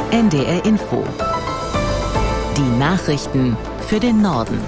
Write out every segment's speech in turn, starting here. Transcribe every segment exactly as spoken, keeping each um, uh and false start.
N D R Info. Die Nachrichten für den Norden.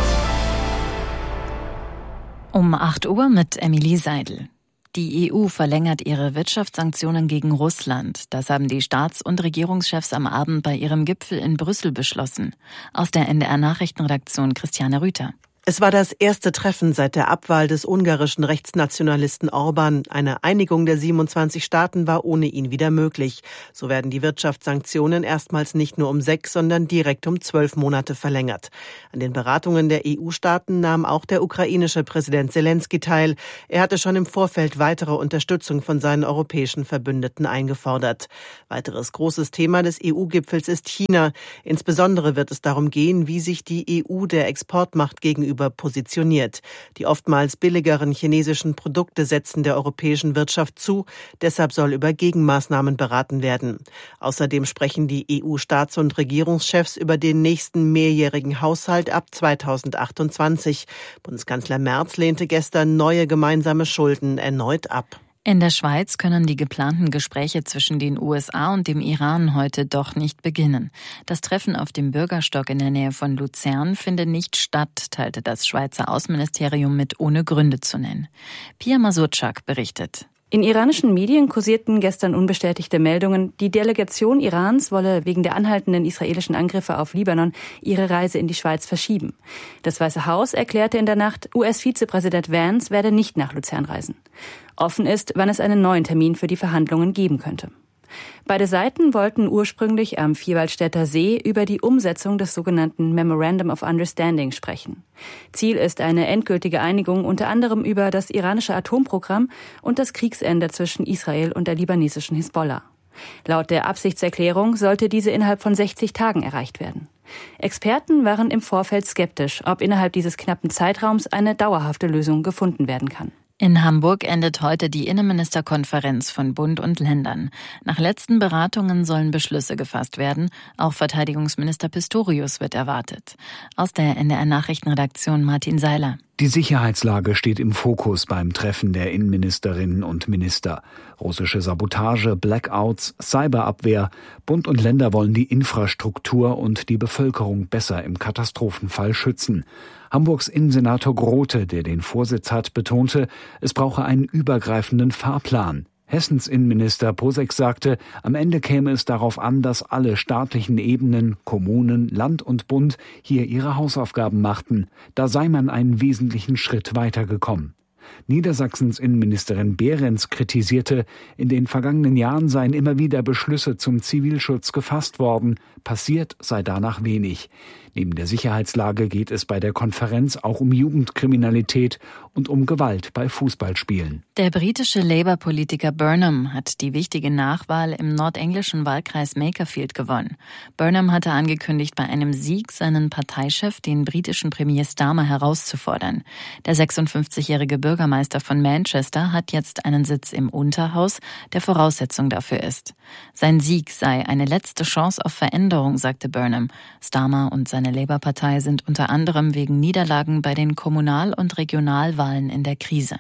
Um acht Uhr mit Emilie Seidel. Die E U verlängert ihre Wirtschaftssanktionen gegen Russland. Das haben die Staats- und Regierungschefs am Abend bei ihrem Gipfel in Brüssel beschlossen. Aus der N D R-Nachrichtenredaktion Christiane Rüther. Es war das erste Treffen seit der Abwahl des ungarischen Rechtsnationalisten Orbán. Eine Einigung der siebenundzwanzig Staaten war ohne ihn wieder möglich. So werden die Wirtschaftssanktionen erstmals nicht nur um sechs, sondern direkt um zwölf Monate verlängert. An den Beratungen der E U-Staaten nahm auch der ukrainische Präsident Selenskyj teil. Er hatte schon im Vorfeld weitere Unterstützung von seinen europäischen Verbündeten eingefordert. Weiteres großes Thema des E U-Gipfels ist China. Insbesondere wird es darum gehen, wie sich die E U der Exportmacht gegenüber positioniert. Die oftmals billigeren chinesischen Produkte setzen der europäischen Wirtschaft zu. Deshalb soll über Gegenmaßnahmen beraten werden. Außerdem sprechen die E U-Staats- und Regierungschefs über den nächsten mehrjährigen Haushalt ab zweitausendachtundzwanzig. Bundeskanzler Merz lehnte gestern neue gemeinsame Schulden erneut ab. In der Schweiz können die geplanten Gespräche zwischen den U S A und dem Iran heute doch nicht beginnen. Das Treffen auf dem Bürgerstock in der Nähe von Luzern findet nicht statt, teilte das Schweizer Außenministerium mit, ohne Gründe zu nennen. Pia Masurczak berichtet. In iranischen Medien kursierten gestern unbestätigte Meldungen, die Delegation Irans wolle wegen der anhaltenden israelischen Angriffe auf Libanon ihre Reise in die Schweiz verschieben. Das Weiße Haus erklärte in der Nacht, U S-Vizepräsident Vance werde nicht nach Luzern reisen. Offen ist, wann es einen neuen Termin für die Verhandlungen geben könnte. Beide Seiten wollten ursprünglich am Vierwaldstätter See über die Umsetzung des sogenannten Memorandum of Understanding sprechen. Ziel ist eine endgültige Einigung unter anderem über das iranische Atomprogramm und das Kriegsende zwischen Israel und der libanesischen Hisbollah. Laut der Absichtserklärung sollte diese innerhalb von sechzig Tagen erreicht werden. Experten waren im Vorfeld skeptisch, ob innerhalb dieses knappen Zeitraums eine dauerhafte Lösung gefunden werden kann. In Hamburg endet heute die Innenministerkonferenz von Bund und Ländern. Nach letzten Beratungen sollen Beschlüsse gefasst werden. Auch Verteidigungsminister Pistorius wird erwartet. Aus der N D R-Nachrichtenredaktion Martin Seiler. Die Sicherheitslage steht im Fokus beim Treffen der Innenministerinnen und Minister. Russische Sabotage, Blackouts, Cyberabwehr. Bund und Länder wollen die Infrastruktur und die Bevölkerung besser im Katastrophenfall schützen. Hamburgs Innensenator Grote, der den Vorsitz hat, betonte, es brauche einen übergreifenden Fahrplan. Hessens Innenminister Posek sagte, am Ende käme es darauf an, dass alle staatlichen Ebenen, Kommunen, Land und Bund hier ihre Hausaufgaben machten. Da sei man einen wesentlichen Schritt weitergekommen. Niedersachsens Innenministerin Behrens kritisierte, in den vergangenen Jahren seien immer wieder Beschlüsse zum Zivilschutz gefasst worden, passiert sei danach wenig. Neben der Sicherheitslage geht es bei der Konferenz auch um Jugendkriminalität und um Gewalt bei Fußballspielen. Der britische Labour-Politiker Burnham hat die wichtige Nachwahl im nordenglischen Wahlkreis Makerfield gewonnen. Burnham hatte angekündigt, bei einem Sieg seinen Parteichef, den britischen Premier Starmer, herauszufordern. Der sechsundfünfzigjährige Bürgermeister von Manchester hat jetzt einen Sitz im Unterhaus, der Voraussetzung dafür ist. Sein Sieg sei eine letzte Chance auf Veränderung, sagte Burnham. Starmer und seine Labour-Partei sind unter anderem wegen Niederlagen bei den Kommunal- und Regionalwahlen in der Krise.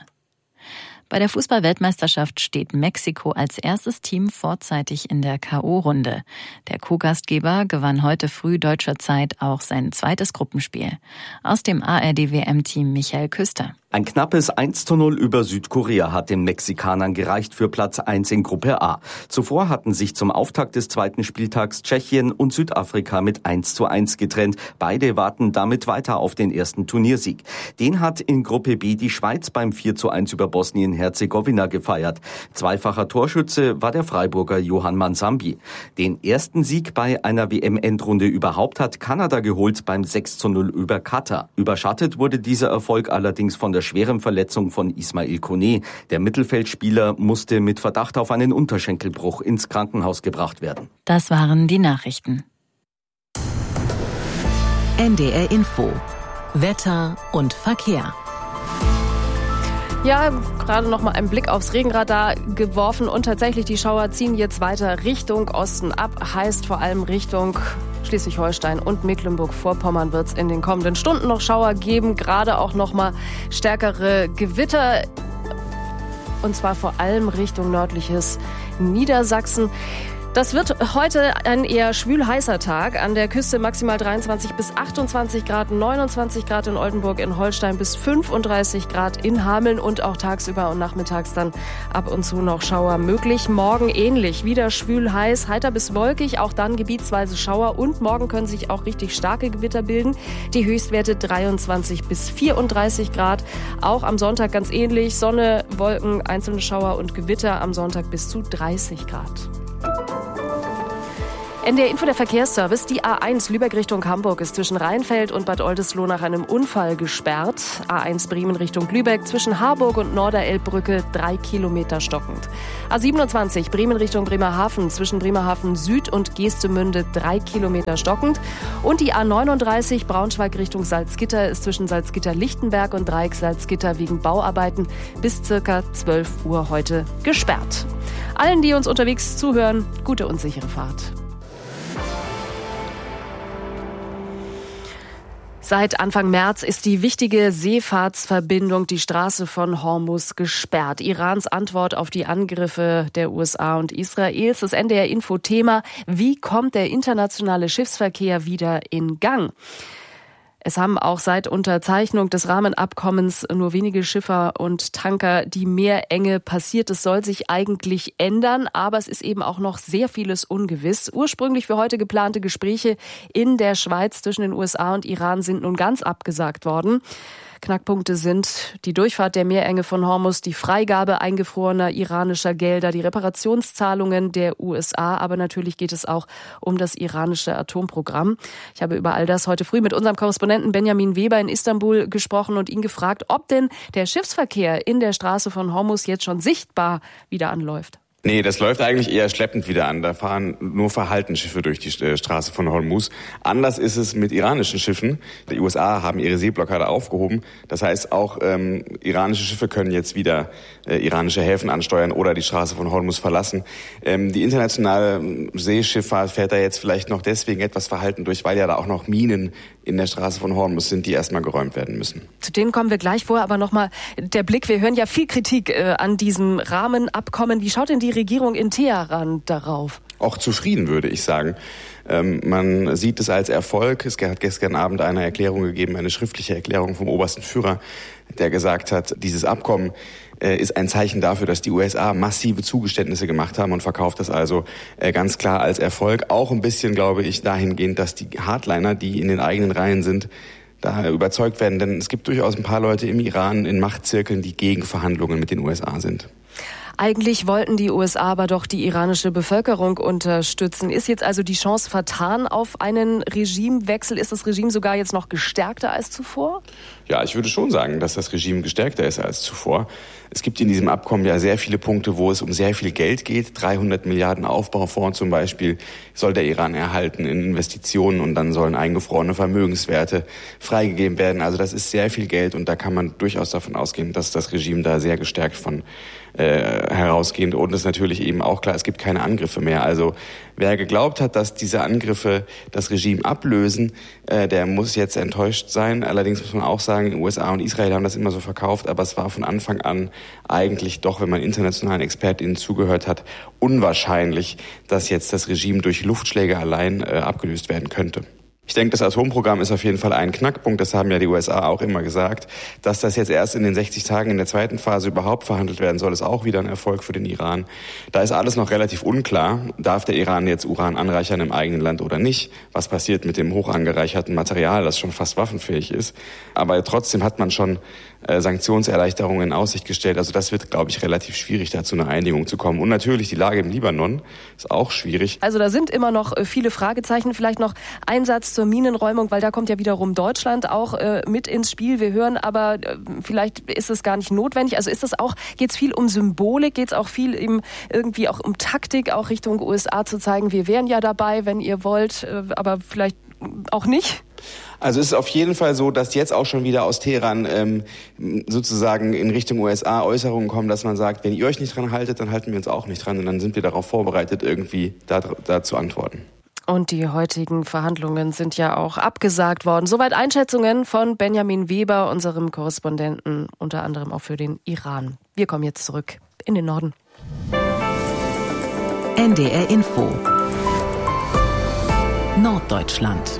Bei der Fußball-Weltmeisterschaft steht Mexiko als erstes Team vorzeitig in der K O-Runde. Der Co-Gastgeber gewann heute früh deutscher Zeit auch sein zweites Gruppenspiel. Aus dem A R D-W M-Team Michael Küster. Ein knappes eins zu null über Südkorea hat den Mexikanern gereicht für Platz eins in Gruppe A. Zuvor hatten sich zum Auftakt des zweiten Spieltags Tschechien und Südafrika mit eins zu eins getrennt. Beide warten damit weiter auf den ersten Turniersieg. Den hat in Gruppe B die Schweiz beim vier zu eins über Bosnien-Herzegowina gefeiert. Zweifacher Torschütze war der Freiburger Johann Mansambi. Den ersten Sieg bei einer W M-Endrunde überhaupt hat Kanada geholt beim sechs zu null über Katar. Überschattet wurde dieser Erfolg allerdings von der schweren Verletzung von Ismail Kone. Der Mittelfeldspieler musste mit Verdacht auf einen Unterschenkelbruch ins Krankenhaus gebracht werden. Das waren die Nachrichten. N D R Info. Wetter und Verkehr. Ja, gerade noch mal einen Blick aufs Regenradar geworfen und tatsächlich die Schauer ziehen jetzt weiter Richtung Osten ab. Heißt vor allem Richtung Schleswig-Holstein und Mecklenburg-Vorpommern wird es in den kommenden Stunden noch Schauer geben. Gerade auch noch mal stärkere Gewitter. Und zwar vor allem Richtung nördliches Niedersachsen. Das wird heute ein eher schwül-heißer Tag. An der Küste maximal dreiundzwanzig bis achtundzwanzig Grad, neunundzwanzig Grad in Oldenburg, in Holstein bis fünfunddreißig Grad in Hameln und auch tagsüber und nachmittags dann ab und zu noch Schauer möglich. Morgen ähnlich, wieder schwül-heiß, heiter bis wolkig, auch dann gebietsweise Schauer und morgen können sich auch richtig starke Gewitter bilden. Die Höchstwerte dreiundzwanzig bis vierunddreißig Grad. Auch am Sonntag ganz ähnlich, Sonne, Wolken, einzelne Schauer und Gewitter am Sonntag bis zu dreißig Grad. N D R-Info, der Verkehrsservice. Die A eins Lübeck Richtung Hamburg ist zwischen Rheinfeld und Bad Oldesloe nach einem Unfall gesperrt. A eins Bremen Richtung Lübeck zwischen Harburg und Norderelbbrücke drei Kilometer stockend. A siebenundzwanzig Bremen Richtung Bremerhaven zwischen Bremerhaven Süd und Geestemünde drei Kilometer stockend. Und die A neununddreißig Braunschweig Richtung Salzgitter ist zwischen Salzgitter-Lichtenberg und Dreieck Salzgitter wegen Bauarbeiten bis circa zwölf Uhr heute gesperrt. Allen, die uns unterwegs zuhören, gute und sichere Fahrt. Seit Anfang März ist die wichtige Seefahrtsverbindung, die Straße von Hormuz, gesperrt. Irans Antwort auf die Angriffe der U S A und Israels. Das N D R-Info-Thema: Wie kommt der internationale Schiffsverkehr wieder in Gang? Es haben auch seit Unterzeichnung des Rahmenabkommens nur wenige Schiffer und Tanker die Meerenge passiert. Es soll sich eigentlich ändern, aber es ist eben auch noch sehr vieles ungewiss. Ursprünglich für heute geplante Gespräche in der Schweiz zwischen den U S A und Iran sind nun ganz abgesagt worden. Knackpunkte sind die Durchfahrt der Meerenge von Hormuz, die Freigabe eingefrorener iranischer Gelder, die Reparationszahlungen der U S A, aber natürlich geht es auch um das iranische Atomprogramm. Ich habe über all das heute früh mit unserem Korrespondenten Benjamin Weber in Istanbul gesprochen und ihn gefragt, ob denn der Schiffsverkehr in der Straße von Hormuz jetzt schon sichtbar wieder anläuft. Nee, das läuft eigentlich eher schleppend wieder an. Da fahren nur verhalten Schiffe durch die Straße von Hormuz. Anders ist es mit iranischen Schiffen. Die U S A haben ihre Seeblockade aufgehoben. Das heißt, auch ähm, iranische Schiffe können jetzt wieder äh, iranische Häfen ansteuern oder die Straße von Hormuz verlassen. Ähm, die internationale Seeschifffahrt fährt da jetzt vielleicht noch deswegen etwas verhalten durch, weil ja da auch noch Minen in der Straße von Hormuz sind, die erstmal geräumt werden müssen. Zu denen kommen wir gleich vor, aber nochmal der Blick. Wir hören ja viel Kritik äh, an diesem Rahmenabkommen. Wie schaut denn die Regierung in Teheran darauf? Auch zufrieden, würde ich sagen. Ähm, man sieht es als Erfolg. Es hat gestern Abend eine Erklärung gegeben, eine schriftliche Erklärung vom obersten Führer, der gesagt hat, dieses Abkommen äh, ist ein Zeichen dafür, dass die U S A massive Zugeständnisse gemacht haben und verkauft das also äh, ganz klar als Erfolg. Auch ein bisschen, glaube ich, dahingehend, dass die Hardliner, die in den eigenen Reihen sind, da überzeugt werden. Denn es gibt durchaus ein paar Leute im Iran in Machtzirkeln, die gegen Verhandlungen mit den U S A sind. Eigentlich wollten die U S A aber doch die iranische Bevölkerung unterstützen. Ist jetzt also die Chance vertan auf einen Regimewechsel? Ist das Regime sogar jetzt noch gestärkter als zuvor? Ja, ich würde schon sagen, dass das Regime gestärkter ist als zuvor. Es gibt in diesem Abkommen ja sehr viele Punkte, wo es um sehr viel Geld geht. dreihundert Milliarden Aufbaufonds zum Beispiel soll der Iran erhalten in Investitionen und dann sollen eingefrorene Vermögenswerte freigegeben werden. Also das ist sehr viel Geld und da kann man durchaus davon ausgehen, dass das Regime da sehr gestärkt von äh, herausgeht. Und es ist natürlich eben auch klar, es gibt keine Angriffe mehr. Also wer geglaubt hat, dass diese Angriffe das Regime ablösen, äh, der muss jetzt enttäuscht sein. Allerdings muss man auch sagen, U S A und Israel haben das immer so verkauft, aber es war von Anfang an eigentlich doch, wenn man internationalen ExpertInnen zugehört hat, unwahrscheinlich, dass jetzt das Regime durch Luftschläge allein äh, abgelöst werden könnte. Ich denke, das Atomprogramm ist auf jeden Fall ein Knackpunkt. Das haben ja die U S A auch immer gesagt. Dass das jetzt erst in den sechzig Tagen in der zweiten Phase überhaupt verhandelt werden soll, ist auch wieder ein Erfolg für den Iran. Da ist alles noch relativ unklar. Darf der Iran jetzt Uran anreichern im eigenen Land oder nicht? Was passiert mit dem hoch angereicherten Material, das schon fast waffenfähig ist? Aber trotzdem hat man schon äh, Sanktionserleichterungen in Aussicht gestellt. Also das wird, glaube ich, relativ schwierig, da zu einer Einigung zu kommen. Und natürlich die Lage im Libanon ist auch schwierig. Also da sind immer noch viele Fragezeichen. Vielleicht noch ein Satz zur Minenräumung, weil da kommt ja wiederum Deutschland auch äh, mit ins Spiel. Wir hören aber, äh, vielleicht ist es gar nicht notwendig. Also ist das auch, geht es viel um Symbolik, geht es auch viel eben irgendwie auch um Taktik, auch Richtung U S A zu zeigen, wir wären ja dabei, wenn ihr wollt, äh, aber vielleicht auch nicht? Also es ist auf jeden Fall so, dass jetzt auch schon wieder aus Teheran ähm, sozusagen in Richtung U S A Äußerungen kommen, dass man sagt, wenn ihr euch nicht dran haltet, dann halten wir uns auch nicht dran und dann sind wir darauf vorbereitet, irgendwie da, da zu antworten. Und die heutigen Verhandlungen sind ja auch abgesagt worden. Soweit Einschätzungen von Benjamin Weber, unserem Korrespondenten, unter anderem auch für den Iran. Wir kommen jetzt zurück in den Norden. N D R Info Norddeutschland.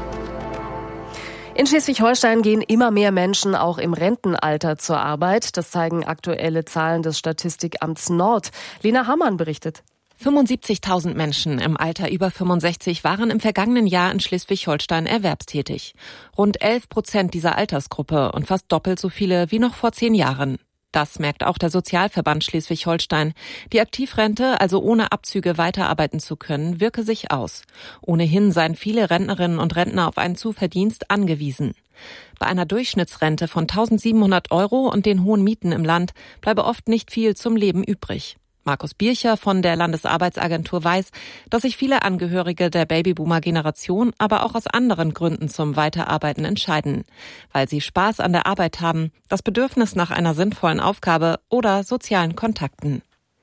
In Schleswig-Holstein gehen immer mehr Menschen auch im Rentenalter zur Arbeit. Das zeigen aktuelle Zahlen des Statistikamts Nord. Lena Hammann berichtet. fünfundsiebzigtausend Menschen im Alter über fünfundsechzig waren im vergangenen Jahr in Schleswig-Holstein erwerbstätig. Rund elf Prozent dieser Altersgruppe und fast doppelt so viele wie noch vor zehn Jahren. Das merkt auch der Sozialverband Schleswig-Holstein. Die Aktivrente, also ohne Abzüge weiterarbeiten zu können, wirke sich aus. Ohnehin seien viele Rentnerinnen und Rentner auf einen Zuverdienst angewiesen. Bei einer Durchschnittsrente von eintausendsiebenhundert Euro und den hohen Mieten im Land bleibe oft nicht viel zum Leben übrig. Markus Bircher von der Landesarbeitsagentur weiß, dass sich viele Angehörige der Babyboomer-Generation aber auch aus anderen Gründen zum Weiterarbeiten entscheiden. Weil sie Spaß an der Arbeit haben, das Bedürfnis nach einer sinnvollen Aufgabe oder sozialen Kontakten.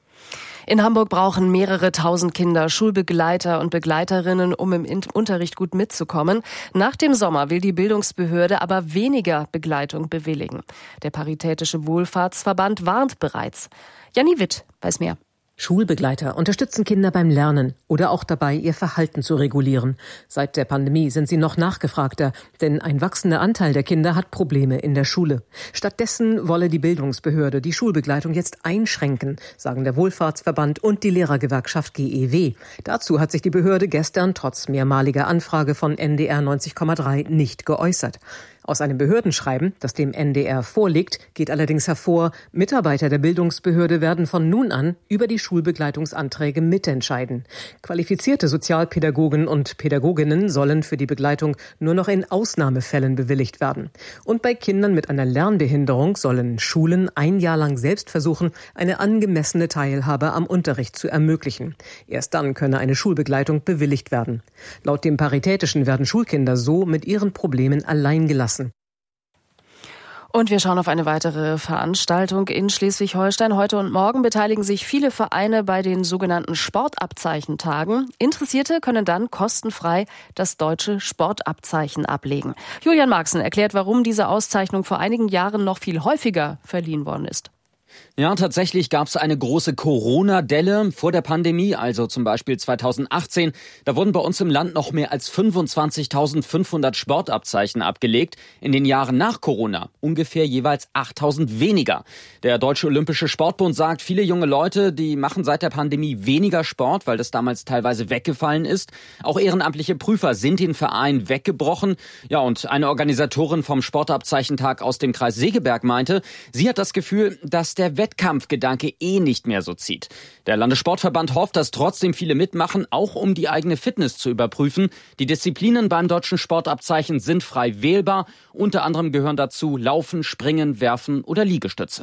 In Hamburg brauchen mehrere tausend Kinder Schulbegleiter und Begleiterinnen, um im Unterricht gut mitzukommen. Nach dem Sommer will die Bildungsbehörde aber weniger Begleitung bewilligen. Der Paritätische Wohlfahrtsverband warnt bereits. Janni Witt weiß mehr. Schulbegleiter unterstützen Kinder beim Lernen oder auch dabei, ihr Verhalten zu regulieren. Seit der Pandemie sind sie noch nachgefragter, denn ein wachsender Anteil der Kinder hat Probleme in der Schule. Stattdessen wolle die Bildungsbehörde die Schulbegleitung jetzt einschränken, sagen der Wohlfahrtsverband und die Lehrergewerkschaft G E W. Dazu hat sich die Behörde gestern trotz mehrmaliger Anfrage von N D R neunzig Komma drei nicht geäußert. Aus einem Behördenschreiben, das dem N D R vorliegt, geht allerdings hervor, Mitarbeiter der Bildungsbehörde werden von nun an über die Schulbegleitungsanträge mitentscheiden. Qualifizierte Sozialpädagogen und Pädagoginnen sollen für die Begleitung nur noch in Ausnahmefällen bewilligt werden. Und bei Kindern mit einer Lernbehinderung sollen Schulen ein Jahr lang selbst versuchen, eine angemessene Teilhabe am Unterricht zu ermöglichen. Erst dann könne eine Schulbegleitung bewilligt werden. Laut dem Paritätischen werden Schulkinder so mit ihren Problemen allein gelassen. Und wir schauen auf eine weitere Veranstaltung in Schleswig-Holstein. Heute und morgen beteiligen sich viele Vereine bei den sogenannten Sportabzeichentagen. Interessierte können dann kostenfrei das deutsche Sportabzeichen ablegen. Julian Marxen erklärt, warum diese Auszeichnung vor einigen Jahren noch viel häufiger verliehen worden ist. Ja, tatsächlich gab es eine große Corona-Delle vor der Pandemie, also zum Beispiel zweitausendachtzehn. Da wurden bei uns im Land noch mehr als fünfundzwanzigtausendfünfhundert Sportabzeichen abgelegt. In den Jahren nach Corona ungefähr jeweils achttausend weniger. Der Deutsche Olympische Sportbund sagt, viele junge Leute, die machen seit der Pandemie weniger Sport, weil das damals teilweise weggefallen ist. Auch ehrenamtliche Prüfer sind den Verein weggebrochen. Ja, und eine Organisatorin vom Sportabzeichentag aus dem Kreis Segeberg meinte, sie hat das Gefühl, dass der Wettkampfgedanke eh nicht mehr so zieht. Der Landessportverband hofft, dass trotzdem viele mitmachen, auch um die eigene Fitness zu überprüfen. Die Disziplinen beim deutschen Sportabzeichen sind frei wählbar. Unter anderem gehören dazu Laufen, Springen, Werfen oder Liegestütze.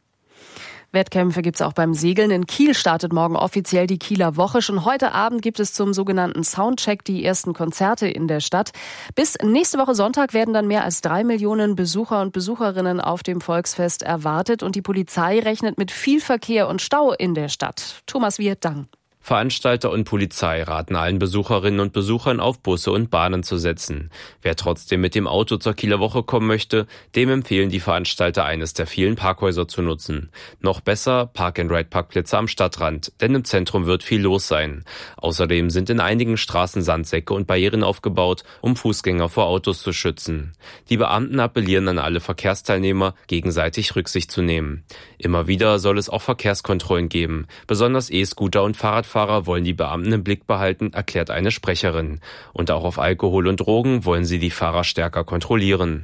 Wettkämpfe gibt's auch beim Segeln. In Kiel startet morgen offiziell die Kieler Woche. Schon heute Abend gibt es zum sogenannten Soundcheck die ersten Konzerte in der Stadt. Bis nächste Woche Sonntag werden dann mehr als drei Millionen Besucher und Besucherinnen auf dem Volksfest erwartet. Und die Polizei rechnet mit viel Verkehr und Stau in der Stadt. Thomas Wirt-Dang. Veranstalter und Polizei raten allen Besucherinnen und Besuchern auf Busse und Bahnen zu setzen. Wer trotzdem mit dem Auto zur Kieler Woche kommen möchte, dem empfehlen die Veranstalter, eines der vielen Parkhäuser zu nutzen. Noch besser Park-and-Ride-Parkplätze am Stadtrand, denn im Zentrum wird viel los sein. Außerdem sind in einigen Straßen Sandsäcke und Barrieren aufgebaut, um Fußgänger vor Autos zu schützen. Die Beamten appellieren an alle Verkehrsteilnehmer, gegenseitig Rücksicht zu nehmen. Immer wieder soll es auch Verkehrskontrollen geben. Besonders E-Scooter und Fahrradfahrer wollen die Beamten im Blick behalten, erklärt eine Sprecherin. Und auch auf Alkohol und Drogen wollen sie die Fahrer stärker kontrollieren.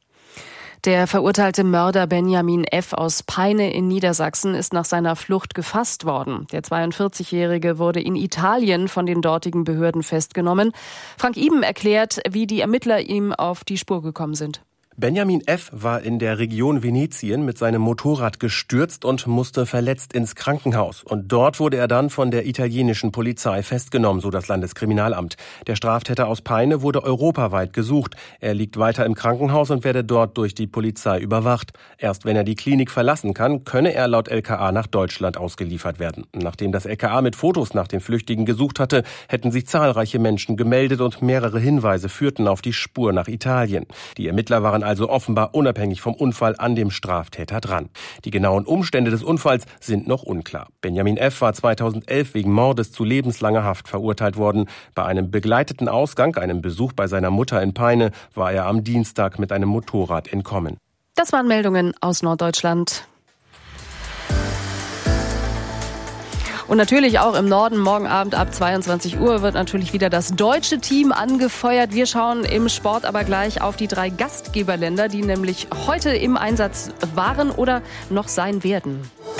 Der verurteilte Mörder Benjamin F. aus Peine in Niedersachsen ist nach seiner Flucht gefasst worden. Der zweiundvierzigjährige wurde in Italien von den dortigen Behörden festgenommen. Frank Iben erklärt, wie die Ermittler ihm auf die Spur gekommen sind. Benjamin F. war in der Region Venetien mit seinem Motorrad gestürzt und musste verletzt ins Krankenhaus. Und dort wurde er dann von der italienischen Polizei festgenommen, so das Landeskriminalamt. Der Straftäter aus Peine wurde europaweit gesucht. Er liegt weiter im Krankenhaus und werde dort durch die Polizei überwacht. Erst wenn er die Klinik verlassen kann, könne er laut L K A nach Deutschland ausgeliefert werden. Nachdem das L K A mit Fotos nach den Flüchtigen gesucht hatte, hätten sich zahlreiche Menschen gemeldet und mehrere Hinweise führten auf die Spur nach Italien. Die Ermittler waren also offenbar unabhängig vom Unfall an dem Straftäter dran. Die genauen Umstände des Unfalls sind noch unklar. Benjamin F. war zweitausendelf wegen Mordes zu lebenslanger Haft verurteilt worden. Bei einem begleiteten Ausgang, einem Besuch bei seiner Mutter in Peine, war er am Dienstag mit einem Motorrad entkommen. Das waren Meldungen aus Norddeutschland. Und natürlich auch im Norden, morgen Abend ab zweiundzwanzig Uhr wird natürlich wieder das deutsche Team angefeuert. Wir schauen im Sport aber gleich auf die drei Gastgeberländer, die nämlich heute im Einsatz waren oder noch sein werden.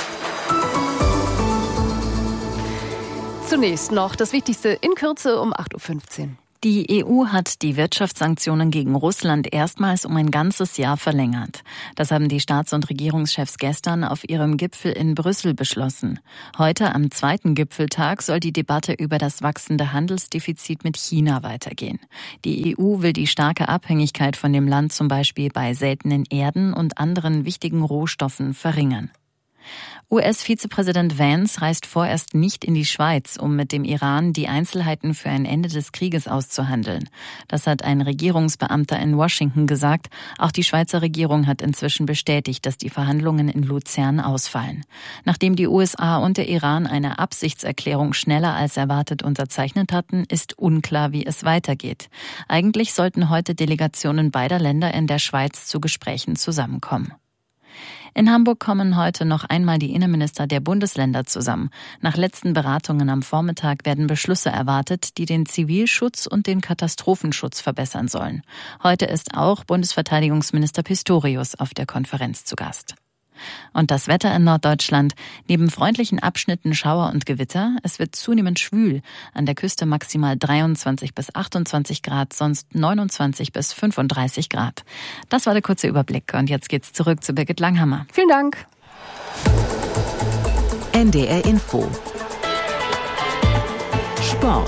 Zunächst noch das Wichtigste in Kürze um acht Uhr fünfzehn. Die E U hat die Wirtschaftssanktionen gegen Russland erstmals um ein ganzes Jahr verlängert. Das haben die Staats- und Regierungschefs gestern auf ihrem Gipfel in Brüssel beschlossen. Heute am zweiten Gipfeltag soll die Debatte über das wachsende Handelsdefizit mit China weitergehen. Die E U will die starke Abhängigkeit von dem Land zum Beispiel bei seltenen Erden und anderen wichtigen Rohstoffen verringern. U S-Vizepräsident Vance reist vorerst nicht in die Schweiz, um mit dem Iran die Einzelheiten für ein Ende des Krieges auszuhandeln. Das hat ein Regierungsbeamter in Washington gesagt. Auch die Schweizer Regierung hat inzwischen bestätigt, dass die Verhandlungen in Luzern ausfallen. Nachdem die U S A und der Iran eine Absichtserklärung schneller als erwartet unterzeichnet hatten, ist unklar, wie es weitergeht. Eigentlich sollten heute Delegationen beider Länder in der Schweiz zu Gesprächen zusammenkommen. In Hamburg kommen heute noch einmal die Innenminister der Bundesländer zusammen. Nach letzten Beratungen am Vormittag werden Beschlüsse erwartet, die den Zivilschutz und den Katastrophenschutz verbessern sollen. Heute ist auch Bundesverteidigungsminister Pistorius auf der Konferenz zu Gast. Und das Wetter in Norddeutschland. Neben freundlichen Abschnitten Schauer und Gewitter, es wird zunehmend schwül. An der Küste maximal dreiundzwanzig bis achtundzwanzig Grad, sonst neunundzwanzig bis fünfunddreißig Grad. Das war der kurze Überblick und jetzt geht's zurück zu Birgit Langhammer. Vielen Dank. N D R Info. Sport.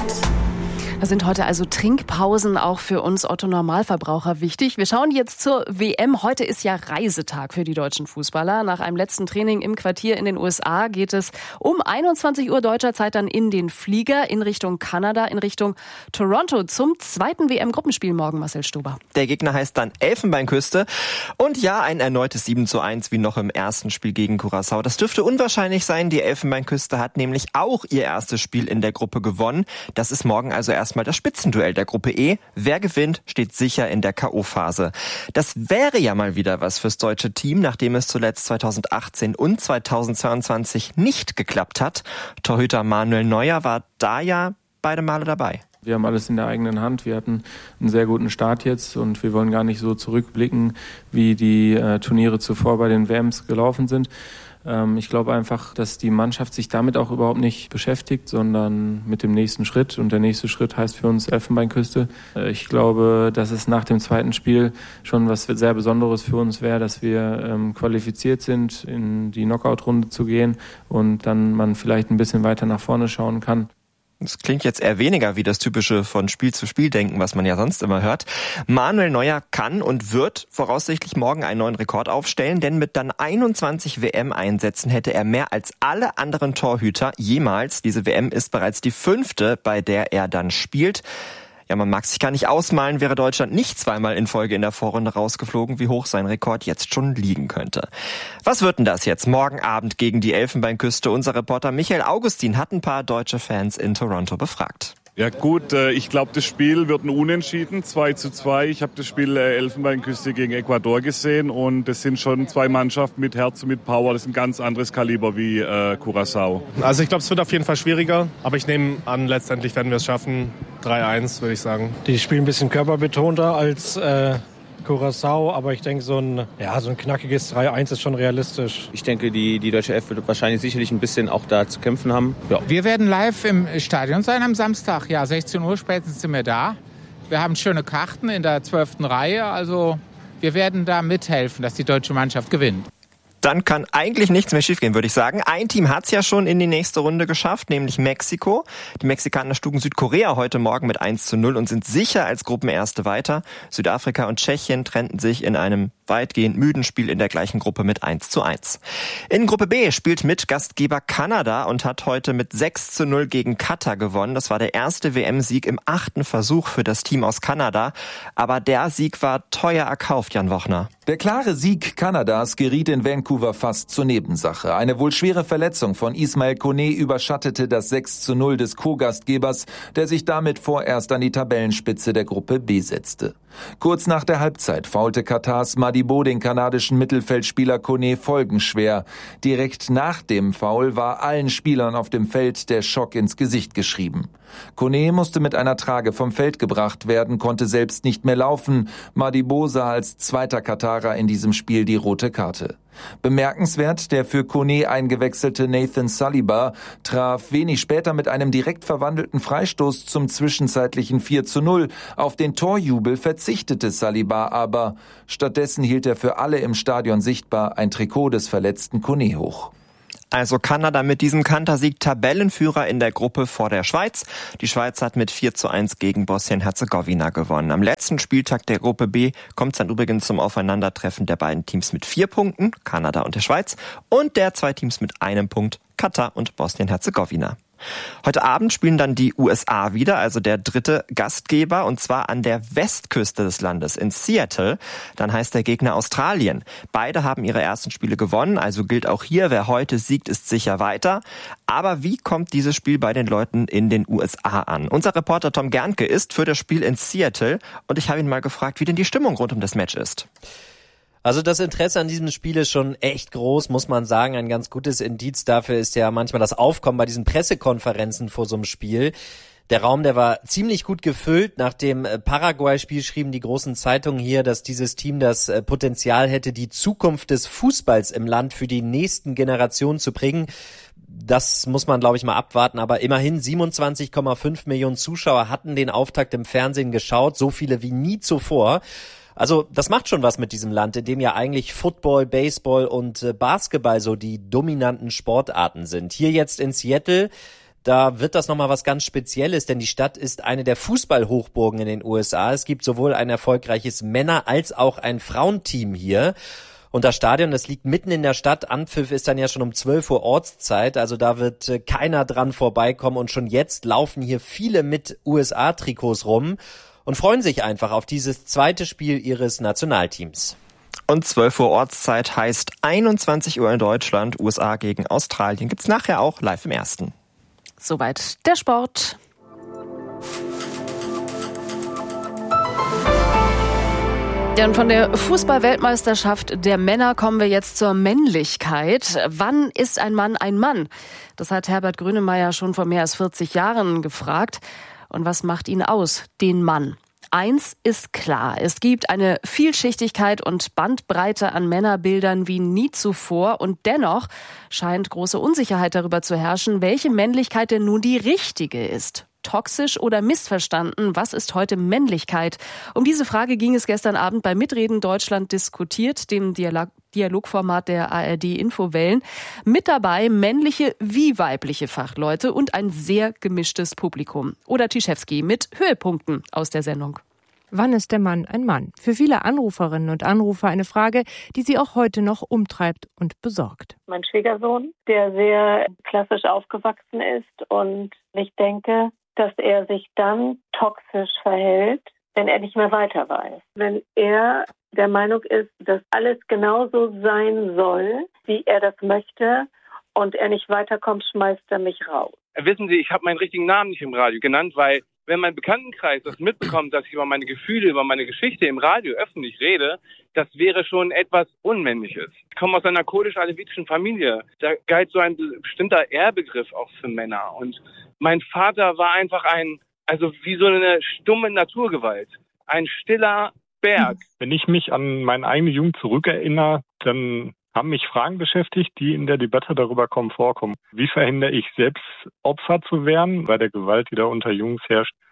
Da sind heute also Trinkpausen auch für uns Otto-Normalverbraucher wichtig. Wir schauen jetzt zur W M. Heute ist ja Reisetag für die deutschen Fußballer. Nach einem letzten Training im Quartier in den U S A geht es um einundzwanzig Uhr deutscher Zeit dann in den Flieger in Richtung Kanada, in Richtung Toronto zum zweiten W M-Gruppenspiel morgen, Marcel Stuber. Der Gegner heißt dann Elfenbeinküste. Und ja, ein erneutes sieben zu eins wie noch im ersten Spiel gegen Curaçao. Das dürfte unwahrscheinlich sein. Die Elfenbeinküste hat nämlich auch ihr erstes Spiel in der Gruppe gewonnen. Das ist morgen also erst Erstmal das Spitzenduell der Gruppe E. Wer gewinnt, steht sicher in der K O-Phase. Das wäre ja mal wieder was fürs deutsche Team, nachdem es zuletzt zweitausendachtzehn und zweitausendzweiundzwanzig nicht geklappt hat. Torhüter Manuel Neuer war da ja beide Male dabei. Wir haben alles in der eigenen Hand. Wir hatten einen sehr guten Start jetzt und wir wollen gar nicht so zurückblicken, wie die äh, Turniere zuvor bei den W Ms gelaufen sind. Ich glaube einfach, dass die Mannschaft sich damit auch überhaupt nicht beschäftigt, sondern mit dem nächsten Schritt. Und der nächste Schritt heißt für uns Elfenbeinküste. Ich glaube, dass es nach dem zweiten Spiel schon was sehr Besonderes für uns wäre, dass wir ähm, qualifiziert sind, in die Knockout-Runde zu gehen und dann man vielleicht ein bisschen weiter nach vorne schauen kann. Das klingt jetzt eher weniger wie das typische von Spiel zu Spiel denken, was man ja sonst immer hört. Manuel Neuer kann und wird voraussichtlich morgen einen neuen Rekord aufstellen, denn mit dann einundzwanzig W M-Einsätzen hätte er mehr als alle anderen Torhüter jemals. Diese W M ist bereits die fünfte, bei der er dann spielt. Ja, man mag sich gar nicht ausmalen, wäre Deutschland nicht zweimal in Folge in der Vorrunde rausgeflogen, wie hoch sein Rekord jetzt schon liegen könnte. Was wird denn das jetzt morgen Abend gegen die Elfenbeinküste? Unser Reporter Michael Augustin hat ein paar deutsche Fans in Toronto befragt. Ja gut, ich glaube, das Spiel wird ein Unentschieden, zwei zu zwei. Ich habe das Spiel Elfenbeinküste gegen Ecuador gesehen und das sind schon zwei Mannschaften mit Herz und mit Power. Das ist ein ganz anderes Kaliber wie äh, Curaçao. Also ich glaube, es wird auf jeden Fall schwieriger, aber ich nehme an, letztendlich werden wir es schaffen. drei eins, würde ich sagen. Die spielen ein bisschen körperbetonter als äh Curaçao, aber ich denke, so ein, ja, so ein knackiges drei eins ist schon realistisch. Ich denke, die, die deutsche Elf wird wahrscheinlich sicherlich ein bisschen auch da zu kämpfen haben. Ja. Wir werden live im Stadion sein am Samstag. Ja, sechzehn Uhr spätestens sind wir da. Wir haben schöne Karten in der zwölften Reihe. Also wir werden da mithelfen, dass die deutsche Mannschaft gewinnt. dann kann eigentlich nichts mehr schiefgehen, würde ich sagen. Ein Team hat es ja schon in die nächste Runde geschafft, nämlich Mexiko. Die Mexikaner schlugen Südkorea heute Morgen mit eins zu null und sind sicher als Gruppenerste weiter. Südafrika und Tschechien trennten sich in einem weitgehend müden Spiel in der gleichen Gruppe mit eins zu eins. In Gruppe B spielt mit Gastgeber Kanada und hat heute mit sechs zu null gegen Katar gewonnen. Das war der erste W M-Sieg im achten Versuch für das Team aus Kanada. Aber der Sieg war teuer erkauft, Jan Wochner. Der klare Sieg Kanadas geriet in Vancouver fast zur Nebensache. Eine wohl schwere Verletzung von Ismail Koné überschattete das sechs zu null des Co-Gastgebers, der sich damit vorerst an die Tabellenspitze der Gruppe B setzte. Kurz nach der Halbzeit faulte Katars Madibo den kanadischen Mittelfeldspieler Koné folgenschwer. Direkt nach dem Foul war allen Spielern auf dem Feld der Schock ins Gesicht geschrieben. Koné musste mit einer Trage vom Feld gebracht werden, konnte selbst nicht mehr laufen. Madibo sah als zweiter Katarer in diesem Spiel die rote Karte. Bemerkenswert, der für Koné eingewechselte Nathan Saliba traf wenig später mit einem direkt verwandelten Freistoß zum zwischenzeitlichen vier zu null. Auf den Torjubel verzichtete Saliba aber. Stattdessen hielt er für alle im Stadion sichtbar ein Trikot des verletzten Koné hoch. Also Kanada mit diesem Kantersieg Tabellenführer in der Gruppe vor der Schweiz. Die Schweiz hat mit vier zu eins gegen Bosnien-Herzegowina gewonnen. Am letzten Spieltag der Gruppe B kommt es dann übrigens zum Aufeinandertreffen der beiden Teams mit vier Punkten, Kanada und der Schweiz, und der zwei Teams mit einem Punkt, Katar und Bosnien-Herzegowina. Heute Abend spielen dann die U S A wieder, also der dritte Gastgeber, und zwar an der Westküste des Landes in Seattle. Dann heißt der Gegner Australien. Beide haben ihre ersten Spiele gewonnen, also gilt auch hier, wer heute siegt, ist sicher weiter. Aber wie kommt dieses Spiel bei den Leuten in den U S A an? Unser Reporter Tom Gernke ist für das Spiel in Seattle und ich habe ihn mal gefragt, wie denn die Stimmung rund um das Match ist. Also das Interesse an diesem Spiel ist schon echt groß, muss man sagen. Ein ganz gutes Indiz dafür ist ja manchmal das Aufkommen bei diesen Pressekonferenzen vor so einem Spiel. Der Raum, der war ziemlich gut gefüllt. Nach dem Paraguay-Spiel schrieben die großen Zeitungen hier, dass dieses Team das Potenzial hätte, die Zukunft des Fußballs im Land für die nächsten Generationen zu prägen. Das muss man, glaube ich, mal abwarten. Aber immerhin siebenundzwanzig Komma fünf Millionen Zuschauer hatten den Auftakt im Fernsehen geschaut, so viele wie nie zuvor. Also das macht schon was mit diesem Land, in dem ja eigentlich Football, Baseball und äh, Basketball so die dominanten Sportarten sind. Hier jetzt in Seattle, da wird das nochmal was ganz Spezielles, denn die Stadt ist eine der Fußballhochburgen in den U S A. Es gibt sowohl ein erfolgreiches Männer- als auch ein Frauenteam hier. Und das Stadion, das liegt mitten in der Stadt. Anpfiff ist dann ja schon um zwölf Uhr Ortszeit, also da wird äh, keiner dran vorbeikommen. Und schon jetzt laufen hier viele mit U S A-Trikots rum und freuen sich einfach auf dieses zweite Spiel ihres Nationalteams. Und zwölf Uhr Ortszeit heißt einundzwanzig Uhr in Deutschland, U S A gegen Australien. Gibt's nachher auch live im Ersten. Soweit der Sport. Ja, und von der Fußball-Weltmeisterschaft der Männer kommen wir jetzt zur Männlichkeit. Wann ist ein Mann ein Mann? Das hat Herbert Grönemeyer schon vor mehr als vierzig Jahren gefragt. Und was macht ihn aus, den Mann? Eins ist klar, es gibt eine Vielschichtigkeit und Bandbreite an Männerbildern wie nie zuvor. Und dennoch scheint große Unsicherheit darüber zu herrschen, welche Männlichkeit denn nun die richtige ist. Toxisch oder missverstanden? Was ist heute Männlichkeit? Um diese Frage ging es gestern Abend bei Mitreden Deutschland diskutiert, dem Dialog- Dialogformat der A R D-Infowellen. Mit dabei männliche wie weibliche Fachleute und ein sehr gemischtes Publikum. Oder Tischewski mit Höhepunkten aus der Sendung. Wann ist der Mann ein Mann? Für viele Anruferinnen und Anrufer eine Frage, die sie auch heute noch umtreibt und besorgt. Mein Schwiegersohn, der sehr klassisch aufgewachsen ist, und ich denke, dass er sich dann toxisch verhält, wenn er nicht mehr weiter weiß. Wenn er der Meinung ist, dass alles genauso sein soll, wie er das möchte, und er nicht weiterkommt, schmeißt er mich raus. Wissen Sie, ich habe meinen richtigen Namen nicht im Radio genannt, weil wenn mein Bekanntenkreis das mitbekommt, dass ich über meine Gefühle, über meine Geschichte im Radio öffentlich rede, das wäre schon etwas Unmännliches. Ich komme aus einer kurdisch-alevitischen Familie. Da galt so ein bestimmter Ehrbegriff auch für Männer. Und mein Vater war einfach ein, also wie so eine stumme Naturgewalt. Ein stiller Berg. Wenn ich mich an meine eigene Jugend zurückerinnere, dann haben mich Fragen beschäftigt, die in der Debatte darüber kommen, vorkommen. Wie verhindere ich selbst, Opfer zu werden bei der Gewalt, die da unter Jungs herrscht?